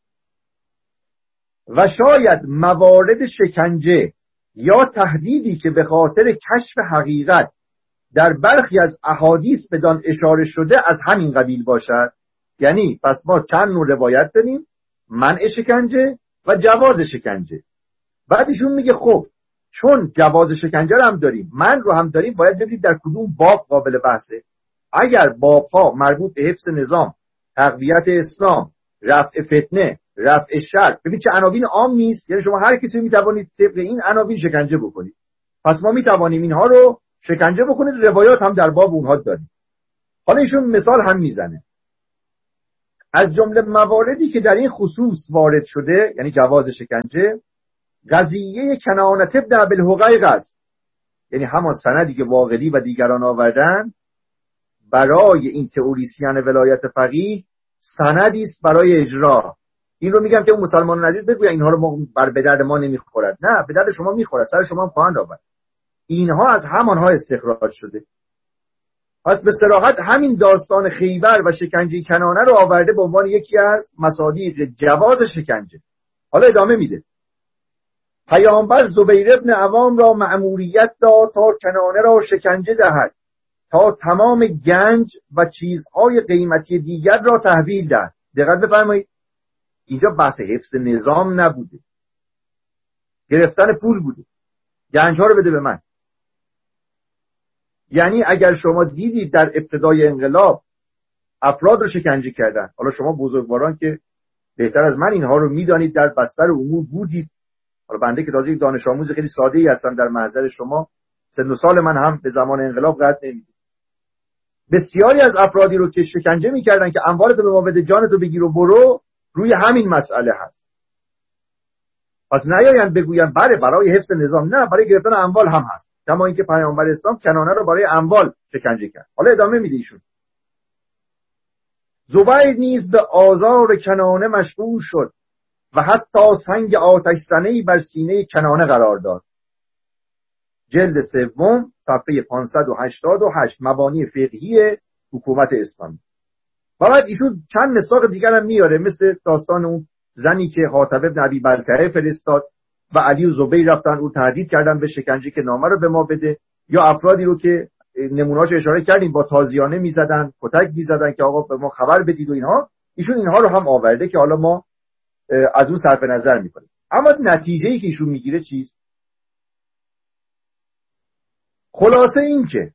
و شاید موارد شکنجه یا تهدیدی که به خاطر کشف حقیقت در برخی از احادیث بدان اشاره شده از همین قبیل باشد. یعنی پس ما چند نوع روایت داریم، منع شکنجه و جواز شکنجه. بعدشون میگه خب چون جواز شکنجه رو هم داریم، منع رو هم داریم، باید ببینیم در کدوم باب قابل بحثه. اگر بابها مربوط به حفظ نظام تقویت اسلام، رفع فتنه، رفع شر. ببین چه عناوین عام نیست، یعنی شما هر کسی میتوانید طبق این عناوین شکنجه بکنید. پس ما میتوانیم اینها رو شکنجه بکنید. روایات هم در باب اونها داریم. حالا ایشون مثال هم میزنه. از جمله مواردی که در این خصوص وارد شده، یعنی جواز شکنجه، قضیه کنانة ابن ابی است، یعنی همان سندی که واقدی و دیگران آوردن برای این تئوریسین ولایت فقیه سندی است برای اجرا. این رو میگم که اون مسلمانان عزیز بگوین اینها رو به درد ما نمیخورد. نه، به درد شما میخورد، سر شما هم خواهند آورد. اینها از همانها استخراج شده. پس به صراحت همین داستان خیبر و شکنجه کنانه رو آورده به عنوان یکی از مصادیق جواز شکنجه. حالا ادامه میده. پیامبر زبیر ابن عوام را مأموریت داد تا کنانه را شکنجه دهد تا تمام گنج و چیزهای قیمتی دیگر را تحویل دهد. دقت بفرمایید، اینجا بحث حفظ نظام نبوده، گرفتن پول بوده. گنجها رو بده به من. یعنی اگر شما دیدید در ابتدای انقلاب افراد رو شکنجه کردن، حالا شما بزرگواران که بهتر از من اینها رو میدانید، در بستر امور بودید. حالا بنده که تازه یک دانش آموز خیلی ساده‌ای هستم در محضر شما، سن و سال من هم به زمان انقلاب قد نمیده. بسیاری از افرادی رو که شکنجه میکردن که اموالتو به ما بده، جانتو بگیر و برو، روی همین مسئله هست. پس نیایند بگوین بله برای حفظ نظام، نه، برای گرفتن اموال هم هست. کما اینکه پیامبر اسلام کنانه رو برای اموال شکنجه کرد. حالا ادامه میده ایشون. زبیر نیز به آزار کنانه مشغول شد و حتی سنگ آتش زنه‌ای بر سینه کنانه قرار داد. جلد 3 صفحه 588 مبانی فقهی حکومت اسلامی. بعد ایشون چند مصداق دیگر هم میاره، مثل داستان اون زنی که حاتب ابن ابی بلتعه فرستاد و علی و زبیر رفتن او تهدید کردن به شکنجه که نامه رو به ما بده، یا افرادی رو که نمونه‌اش اشاره کردیم با تازیانه میزدن، کتک میزدن که آقا به ما خبر بدید و اینها. ایشون اینها رو هم آورده که حالا ما از اون صرف نظر میکنیم. اما نتیجه‌ای که ایشون میگیره چیست؟ خلاصه این که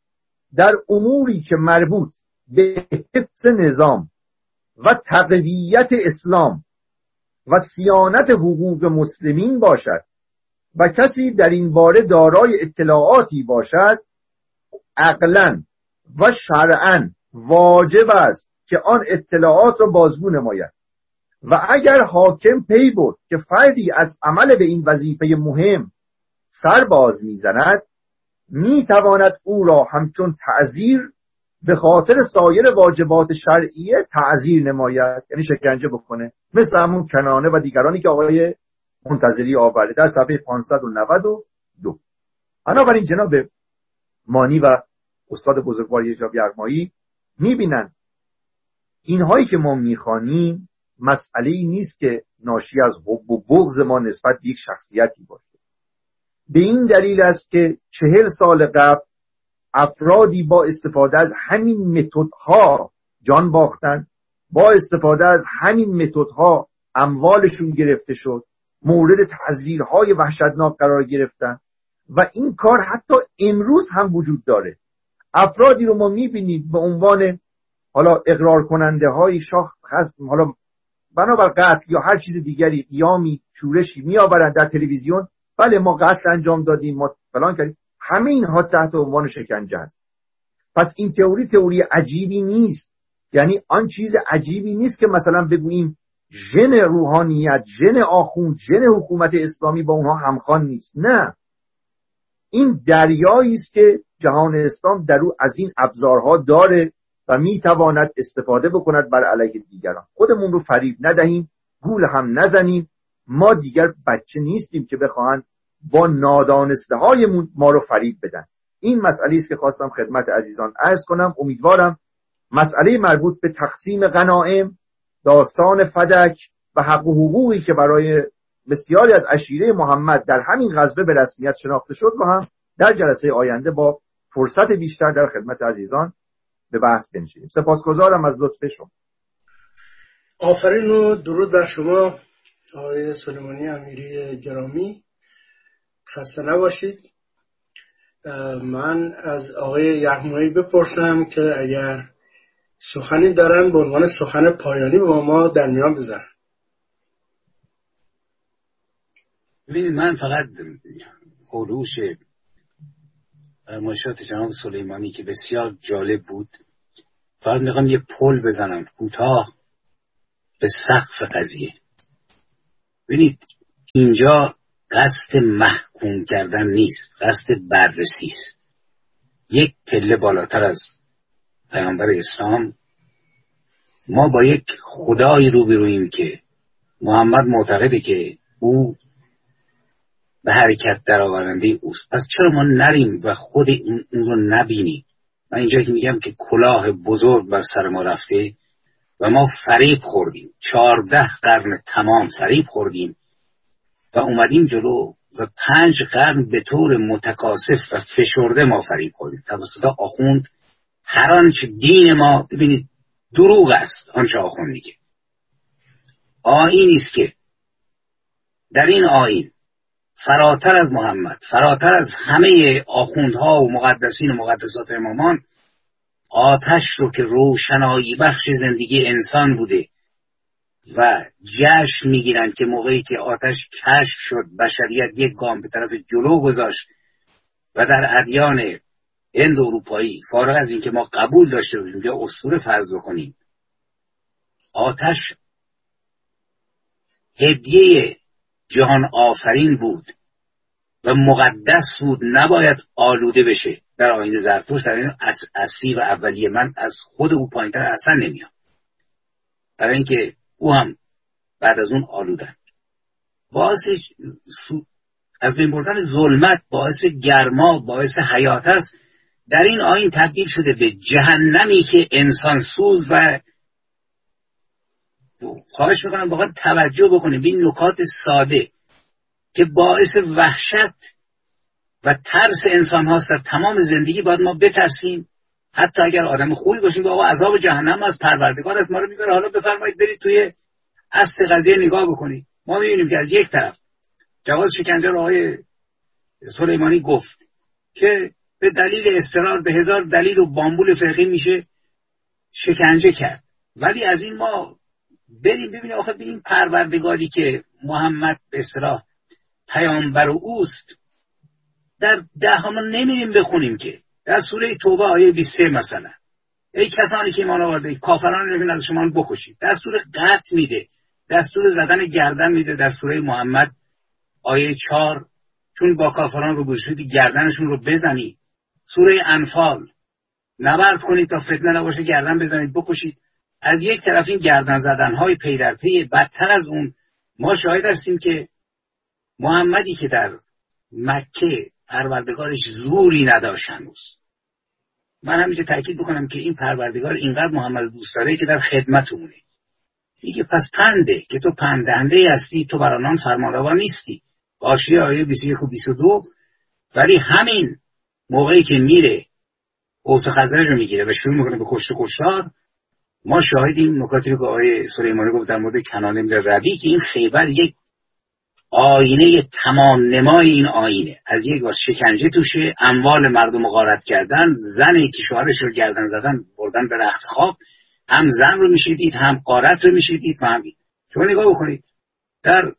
در اموری که مربوط به حفظ نظام و تقویت اسلام و صیانت حقوق مسلمین باشد و کسی در این باره دارای اطلاعاتی باشد، عقلاً و شرعاً واجب است که آن اطلاعات را بازگو نماید و اگر حاکم پی برد که فردی از عمل به این وظیفه مهم سر باز میزند، میتواند او را همچون تعزیر به خاطر سایر واجبات شرعیه تعزیر نماید، یعنی شکنجه بکنه، مثل همون کنانه و دیگرانی که آقای منتظری آورده در صفحه 592. بنابراین جناب مانی و استاد بزرگوار یجاب یغمایی میبینن اینهایی که ما میخوانیم مسئله‌ای نیست که ناشی از حب و بغض ما نسبت به یک شخصیتی باشه. به این دلیل است که 40 سال قبل افرادی با استفاده از همین متدها جان باختن، با استفاده از همین متدها اموالشون گرفته شد، مورد تعذیرهای وحشتناک قرار گرفتن و این کار حتی امروز هم وجود داره. افرادی رو ما میبینید به عنوان حالا اقرار کننده های شاخ، حالا بنابر قتل یا هر چیز دیگری قیامی شورشی میآورند در تلویزیون، بله ما قتل انجام دادیم، ما فلان کردیم، همه اینها تحت عنوان شکنجه است. پس این تئوری عجیبی نیست، یعنی آن چیز عجیبی نیست که مثلا بگوییم ژن روحانیت، ژن آخوند، ژن حکومت اسلامی با اونها همخوان نیست. نه، این دریایی است که جهان اسلام در او از این ابزارها داره و میتواند استفاده بکند بر علیه دیگران. خودمون رو فریب ندهیم، گول هم نزنیم. ما دیگر بچه نیستیم که بخواهند با نادانسته هایمون ما رو فریب بدن. این مسئله است که خواستم خدمت عزیزان عرض کنم. امیدوارم مسئله مربوط به تقسیم غنایم، داستان فدک و حق و حقوقی که برای بسیاری از عشیره محمد در همین غزوه به رسمیت شناخته شد رو هم در جلسه آینده با فرصت بیشتر در خدمت عزیزان به بحث بنشینیم. سپاسگزارم از لطف شما. آفرین و درود بر شما آقای سلیمانی امیری گرامی. خسته نباشید. من از آقای یغمایی بپرسم که اگر سخنی دارن به عنوان سخن پایانی با ما در میان بذارن. ببینید من فقط خلوش فرمایشات جناب سلیمانی که بسیار جالب بود، فقط میخوام یه پل بزنم کوتاه به سقف قضیه. ببینید اینجا قصد محکوم کردن نیست، قصد بررسی است. یک پله بالاتر از پیامبر اسلام ما با یک خدایی روبرویم که محمد معتقده که او به حرکت در آورنده اوست. پس چرا ما نریم و خود اون رو نبینیم؟ من اینجا که میگم که کلاه بزرگ بر سر ما رفته و ما فریب خوردیم، 14 قرن تمام فریب خوردیم و اومدیم جلو و 5 قرن به طور متکاسف و فشرده ما فریب خوردیم توسط آخوند. هر آنچه دین ما، ببینید دروغ است آنچه آخوند میگه. آیینی است که در این آیین فراتر از محمد، فراتر از همه آخوندها و مقدسین و مقدسات امامان، آتش رو که روشنایی بخش زندگی انسان بوده و جشن میگیرن که موقعی که آتش کشف شد بشریت یک گام به طرف جلو گذاشت و در ادیان هند اروپایی، فارغ از این که ما قبول داشته بودیم یا اسطوره فرض بکنیم، آتش هدیه جهان آفرین بود و مقدس بود، نباید آلوده بشه. در آیین زرتشت، در این اصلی و اولیه، من از خود او پایینتر اصلا نمیام، برای اینکه او هم بعد از اون آلودن. باعث از بین بردن ظلمت، باعث گرما، باعث حیات است. در این آیین تبدیل شده به جهنمی که انسان سوز و خواهش میکنم واقعا توجه بکنیم به این نکات ساده که باعث وحشت و ترس انسان هاست. در تمام زندگی باید ما بترسیم، حتی اگر آدم خوبی باشیم. آقا عذاب جهنم از پروردگار از ما رو میبره، حالا بفرمایید برید توی اصل قضیه نگاه بکنید. ما میبینیم که از یک طرف جواز شکنجه رو آقای سلیمانی گفت که به دلیل اضطرار به 1000 دلیل و بامبول فقهی میشه شکنجه کرد، ولی از این ما بریم ببینیم آخه به این پروردگاری که محمد به اصطلاح پیامبر اوست در دهان نمیریم بخونیم که در سوره توبه آیه 23 مثلا ای کسانی که ایمان آورده کافران رو از شما بکشید، در سوره قطع میده، دستور زدن گردن میده. در سوره محمد آیه 4 چون با کافران رو گوشید گردنشون رو بزنید. سوره انفال نبرد کنید تا فتنه نباشه، گردن بزنید بکشید. از یک طرف این گردن زدنهای پی در پی، بدتر از اون ما شاهد هستیم که محمدی که در مکه پروردگارش زوری نداشت هنوز. من همینجا تأکید بکنم که این پروردگار اینقدر محمد دوست داره که در خدمتونه. میگه پس پنده که تو پندهنده هستی، تو بر آنان فرمانروا نیستی. حاشیه آیه 21 و 22. ولی همین موقعی که میره اوس خزرج رو میگیره و شروع میکنه به کشت و کشتار، ما شاهدیم نکاتی رو که آیه سلیمانی گفت در مورد کنانه میره ربی که این خیبر یک آینه تمام نمای این آینه. از یک وقت شکنجه توشه، اموال مردم غارت کردن، زنی که شوهرش رو گردن زدن بردن به رخت خواب، هم زن رو میشه دید هم غارت رو میشه دید. فهمید؟ شما نگاه بکنید، در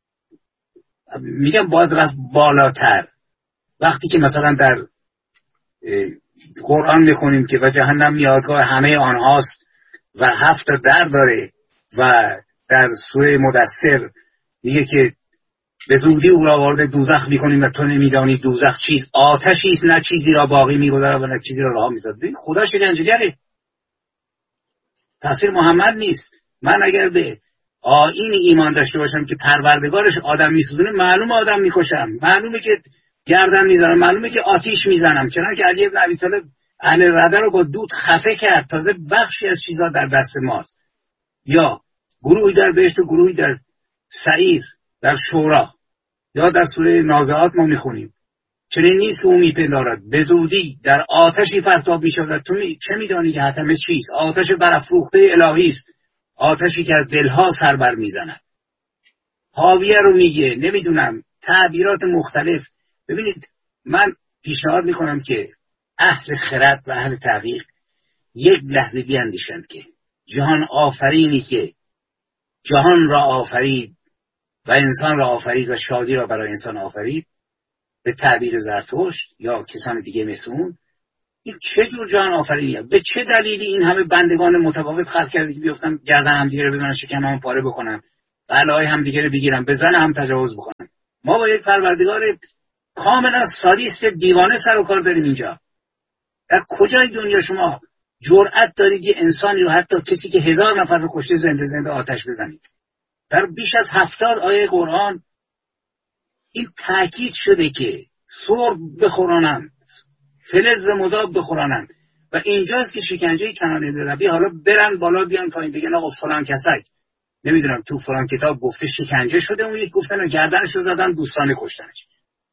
میگم باید رفت بالاتر. وقتی که مثلا در قرآن میخونیم که و جهنم میادگاه همه آنهاست و 7 در داره، و در سوره مدثر میگه که به زودی او را وارد دوزخ میکنیم و تو نمیدانی دوزخ چیز، آتشی است نه چیزی را باقی میگذارد و نه چیزی را رها میذارد. خدا شکنجهگره، تقصیر محمد نیست. من اگر به آیین ایمان داشته باشم که پروردگارش آدم میسوزونه، معلومه آدم میکشم، معلومه که گردن میزنم، معلومه که آتیش میزنم. چنانکه علی بن ابی طالب اهل رده رو با دود خفه کرد. تازه بخشی از چیزا در دست ماست. یا گروهی در بهشت و گروهی در سعیر، در شورا، یا در سوره نازعات ما میخونیم چنین نیست که او میپندارد به زودی در آتشی پرتاب میشود. تو چه میدانی که حتمه چیست؟ آتش برافروخته الهی است، آتشی که از دلها سر بر میزند. حاویه رو میگه، نمیدونم، تعبیرات مختلف. ببینید من پیشنهاد میکنم که اهل خرد و اهل تحقیق یک لحظه بیندیشند که جهان آفرینی که جهان را آفرید و انسان را آفرید و شادی را برای انسان آفرید، به تعبیر زرتشت یا کسان دیگه مثل اون، این چه جور جهان آفرینیه؟ به چه دلیلی این همه بندگان متفاوت خلق کرده که بیفتن گردن هم دیگه رو بزنن، شکم هم پاره بکنن، بلای هم دیگه رو بگیرن، بزن هم تجاوز بکنن؟ ما با یک پروردگار کاملا سادیست دیوانه سر و کار داریم اینجا. در کجای دنیا شما جرأت دارید یه انسانی رو، حتی کسی که 1000 نفر رو کشته، زنده زنده آتش بزنید؟ در بیش از 70 آیه قرآن این تاکید شده که سرب بخورانند، فلز و مذاب بخورانند. و اینجاست که شکنجه کنان ربی حالا برن بالا بیان پایین بگن آقا فلان کسک نمیدونم تو فلان کتاب گفته شکنجه شده، اون یک گفتن گردنش رو زدن، دوستانه کشتنش.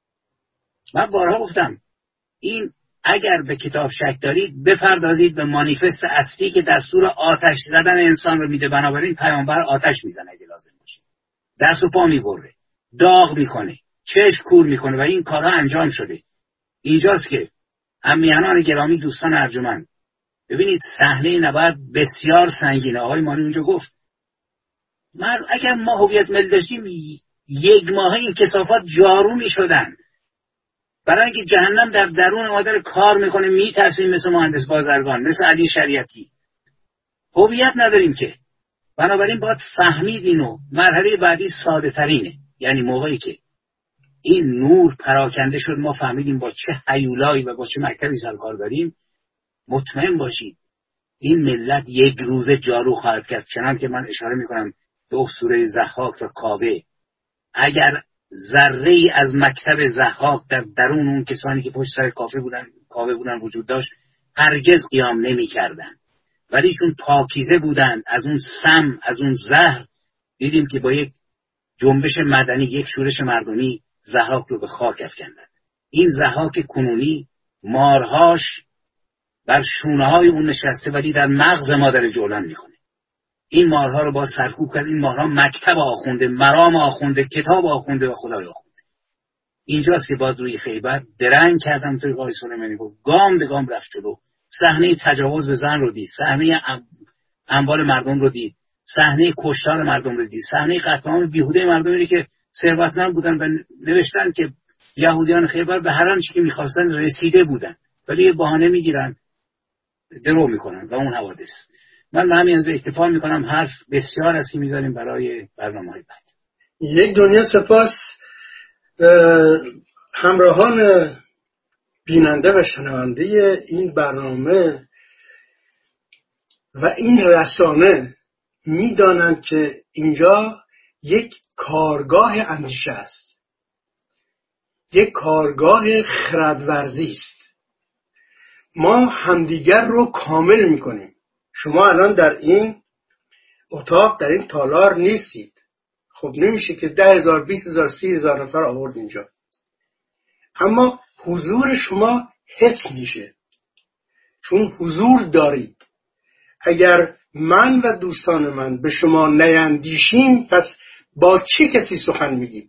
من بارها گفتم این اگر به کتاب شک دارید بپردازید به مانیفست اصلی که دستور آتش زدن انسان رو میده. بنابراین پیامبر آتش میزنه اگه لازم باشه، دست و پا میبره، داغ میکنه، چشم کور میکنه و این کارها انجام شده. اینجاست که امیهنان گرامی، دوستان ارجمند، ببینید صحنه نبرد بسیار سنگینه. آقای مانی اونجا گفت اگر ما هویت ملی داشتیم 1 ماه این کثافات جارو میشدن. برای اینکه جهنم در درون ما داره کار میکنه، میترسیم مثل مهندس بازرگان، مثل علی شریعتی. هویت نداریم که. بنابراین باید فهمید اینو. مرحله بعدی ساده ترینه، یعنی موقعی که این نور پراکنده شد ما فهمیدیم با چه هیولایی و با چه مکتبی سرکار داریم، مطمئن باشید این ملت 1 روزه جارو خواهد کرد. چنان که من اشاره میکنم به اسطوره ضحاک و کاوه، اگر ذره ای از مکتب ضحاک در درون اون کسانی که پشت سر کاوه بودن وجود داشت، هرگز قیام نمی کردن. ولی چون پاکیزه بودن از اون سم، از اون زهر، دیدیم که با یک جنبش مدنی، یک شورش مردمی ضحاک رو به خاک افکندن. این ضحاک کنونی مارهاش بر شونه های اون نشسته ولی در مغز ما داره جولان میکنه. این مارها رو با سرکوب کرد. این مارها مکتب آخونده، مرام آخونده، کتاب آخونده و خدای آخونده. اینجاست که باید روی خیبر درنگ کردم. توی قای سلیمانی گفت گام به گام رفت جلو. صحنه تجاوز به زن رو دید، صحنه اموال مردم رو دید، صحنه کشتار مردم رو دید، صحنه قتل عام بیهوده مردمی که ثروتمند بودن و نوشتن که یهودیان خیبر به هر آنچه که می‌خواستن رسیده بودن، ولی یه بهانه میگیرن درو میکنن و اون حوادث. من به همین اکتفا میکنم. حرف بسیار است که میذاریم برای برنامه‌های بعد. یک دنیا سپاس همراهان بیننده و شنونده این برنامه و این رسانه میدانند که اینجا یک کارگاه اندیشه است، یک کارگاه خردورزی است. ما همدیگر رو کامل میکنیم. شما الان در این اتاق، در این تالار نیستید. خب نمیشه که 10,000 20,000 30,000 نفر آورد اینجا، اما حضور شما حس میشه چون حضور دارید. اگر من و دوستان من به شما نیندیشیم پس با چه کسی سخن میگیم؟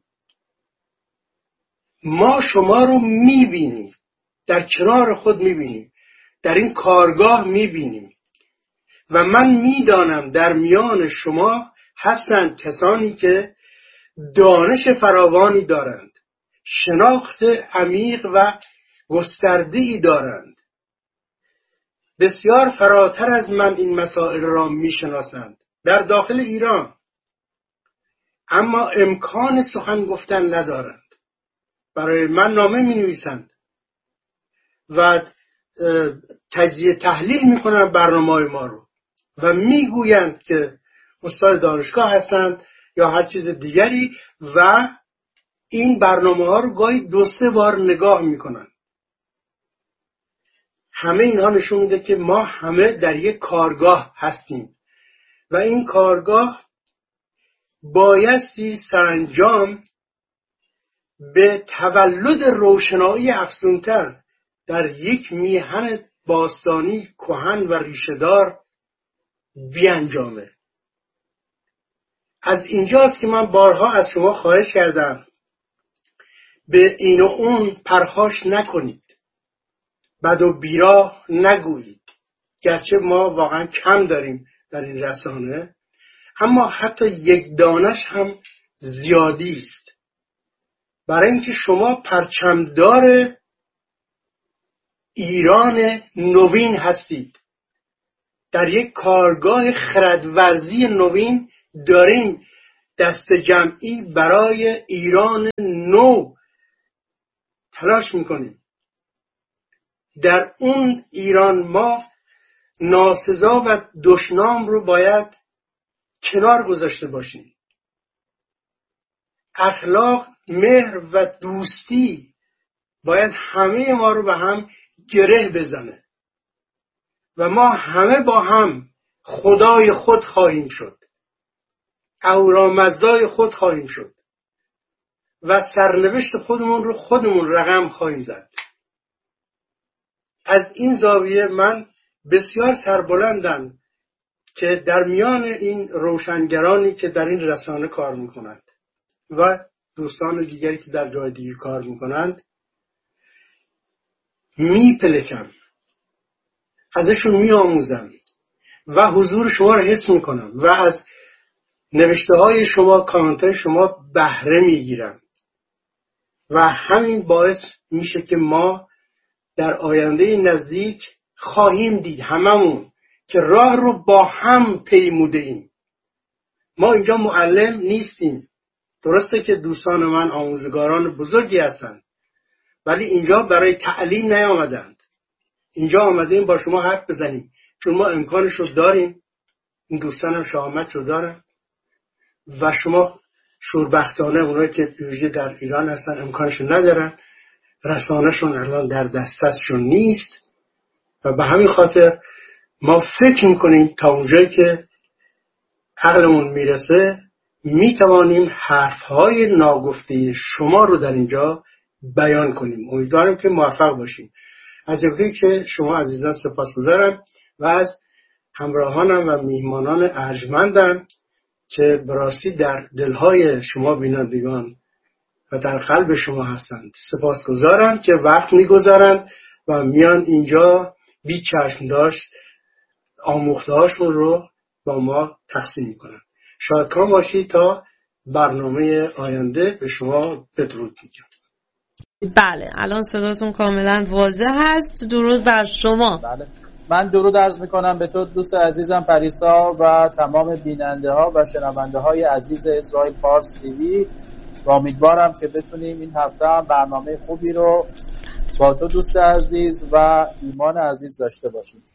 ما شما رو میبینیم، در کنار خود میبینیم، در این کارگاه میبینیم و من میدانم در میان شما هستند کسانی که دانش فراوانی دارند، شناخت عمیق و گسترده‌ای دارند، بسیار فراتر از من این مسائل را میشناسند در داخل ایران، اما امکان سخن گفتن ندارند. برای من نامه می نویسند و تجزیه تحلیل می کنند برنامه ما رو و می گویند که استاد دانشگاه هستند یا هر چیز دیگری و این برنامه ها رو گاهی 2-3 بار نگاه می کنند. همه اینها نشون میده که ما همه در یک کارگاه هستیم و این کارگاه بایستی سرانجام به تولد روشنایی افزونتر در یک میهن باستانی کهن و ریشه‌دار بیانجامه. از اینجاست که من بارها از شما خواهش کردم به این و اون پرخاش نکنید، بد و بیراه نگویید. گرچه ما واقعا کم داریم در این رسانه، اما حتی یک دانش هم زیادی است. برای اینکه شما پرچمدار ایران نوین هستید، در یک کارگاه خردورزی نوین داریم دست جمعی برای ایران نو تلاش میکنیم. در اون ایران ما ناسزا و دشنام رو باید کنار گذاشته باشیم. اخلاق، مهر و دوستی باید همه ما رو به هم گره بزنه و ما همه با هم خدای خود خواهیم شد، اهورامزدای خود خواهیم شد و سرنوشت خودمون رو خودمون رقم خواهیم زد. از این زاویه من بسیار سربلندم که در میان این روشنگرانی که در این رسانه کار میکنند و دوستان دیگری که در جای دیگه کار میکنند میپلکم، ازشون میآموزم و حضور شما رو حس میکنم و از نوشته های شما، کامنت های شما بهره میگیرم و همین باعث میشه که ما در آینده نزدیک خواهیم دید هممون که راه رو با هم پیموده ایم. ما اینجا معلم نیستیم، درسته که دوستان من آموزگاران بزرگی هستند، ولی اینجا برای تعلیم نیامدند. اینجا آمدیم با شما حرف بزنیم چون ما امکانش رو داریم، این دوستان هم شهامت رو دارن و شما شوربختانه اونایی که ویژه در ایران هستن امکانش رو ندارن، رسانه‌شون الان در دسترسشون نیست و به همین خاطر ما فکر میکنیم تا اونجایی که عقلمون میرسه میتوانیم حرفهای ناگفته شما رو در اینجا بیان کنیم. امیدوارم که موفق باشیم. از اینکه که شما عزیزان سپاسگزارم و از همراهانم و میهمانان ارجمندم که براستی در دلهای شما بینندگان و در قلب شما هستند. سپاسگزارم که وقت میگذارند و میان اینجا بی چشم داشت آموختهاشون رو با ما تقسیم میکنن. شادکام باشید. تا برنامه آینده به شما بدرود میگم. بله الان صداتون کاملا واضح هست. درود بر شما. بله من درود عرض میکنم به تو دوست عزیزم پریسا و تمام بیننده ها و شنونده های عزیز اسرائیل پارس تیوی و امیدوارم که بتونیم این هفته هم برنامه خوبی رو با تو دوست عزیز و ایمان عزیز داشته باشیم.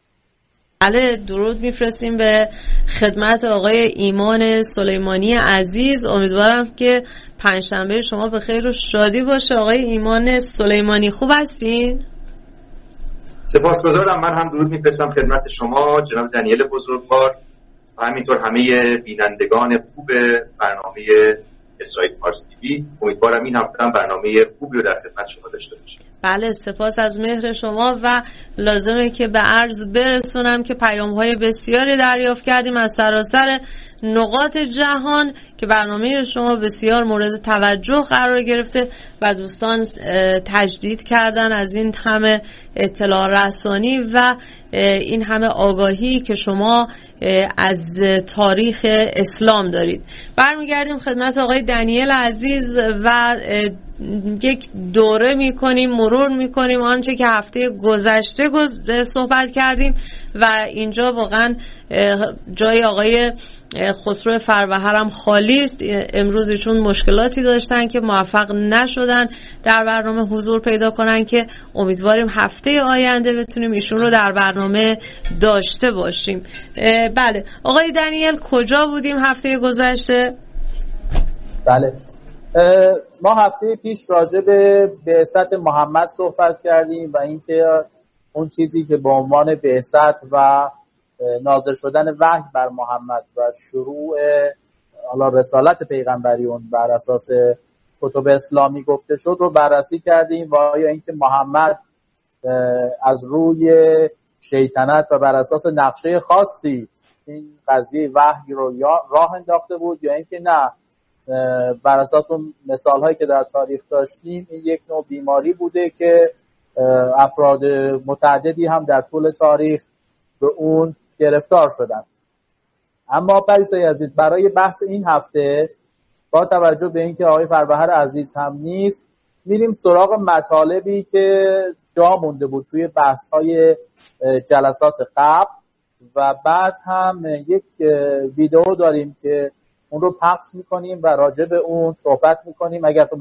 بله درود میفرستیم به خدمت آقای ایمان سلیمانی عزیز. امیدوارم که پنجشنبه شما به خیر و شادی باشه. آقای ایمان سلیمانی خوب هستین؟ سپاسگزارم. من هم درود میفرستم خدمت شما جناب دنیل بزرگوار و همینطور همه بینندگان خوب برنامه اسرائیل پارس تیوی. امیدوارم این هفته هم برنامه خوبی رو در خدمت شما داشته باشیم. بله سپاس از مهر شما و لازمه که به عرض برسونم که پیام‌های بسیاری دریافت کردیم از سراسر نقاط جهان که برنامه شما بسیار مورد توجه قرار گرفته و دوستان تجدید کردن از این همه اطلاع رسانی و این همه آگاهی که شما از تاریخ اسلام دارید. برمیگردیم خدمت آقای دنیل عزیز و یک دوره میکنیم، مرور میکنیم آنچه که هفته گذشته صحبت کردیم و اینجا واقعا جای آقای خسرو فروهر هم خالی است. امروز ایشون مشکلاتی داشتن که موفق نشدن در برنامه حضور پیدا کنن که امیدواریم هفته آینده بتونیم ایشون رو در برنامه داشته باشیم. بله آقای دنیل کجا بودیم هفته گذشته؟ بله ما هفته پیش راجع به بعثت محمد صحبت کردیم و اینکه اون چیزی که به عنوان بعثت و نازل شدن وحی بر محمد و شروع رسالت پیغمبری اون بر اساس کتب اسلامی گفته شد رو بررسی کردیم و آیا اینکه محمد از روی شیطنت و بر اساس نقشه خاصی این قضیه وحی رو راه انداخته بود یا اینکه نه بر اساس اون مثال هایی که در تاریخ داشتیم این یک نوع بیماری بوده که افراد متعددی هم در طول تاریخ به اون گرفتار شدن. اما پریسای عزیز برای بحث این هفته با توجه به اینکه آقای فربهر عزیز هم نیست میریم سراغ مطالبی که جا مونده بود توی بحث‌های جلسات قبل و بعد هم یک ویدئو داریم که اون رو پخش میکنیم و راجع به اون صحبت میکنیم. اگر تو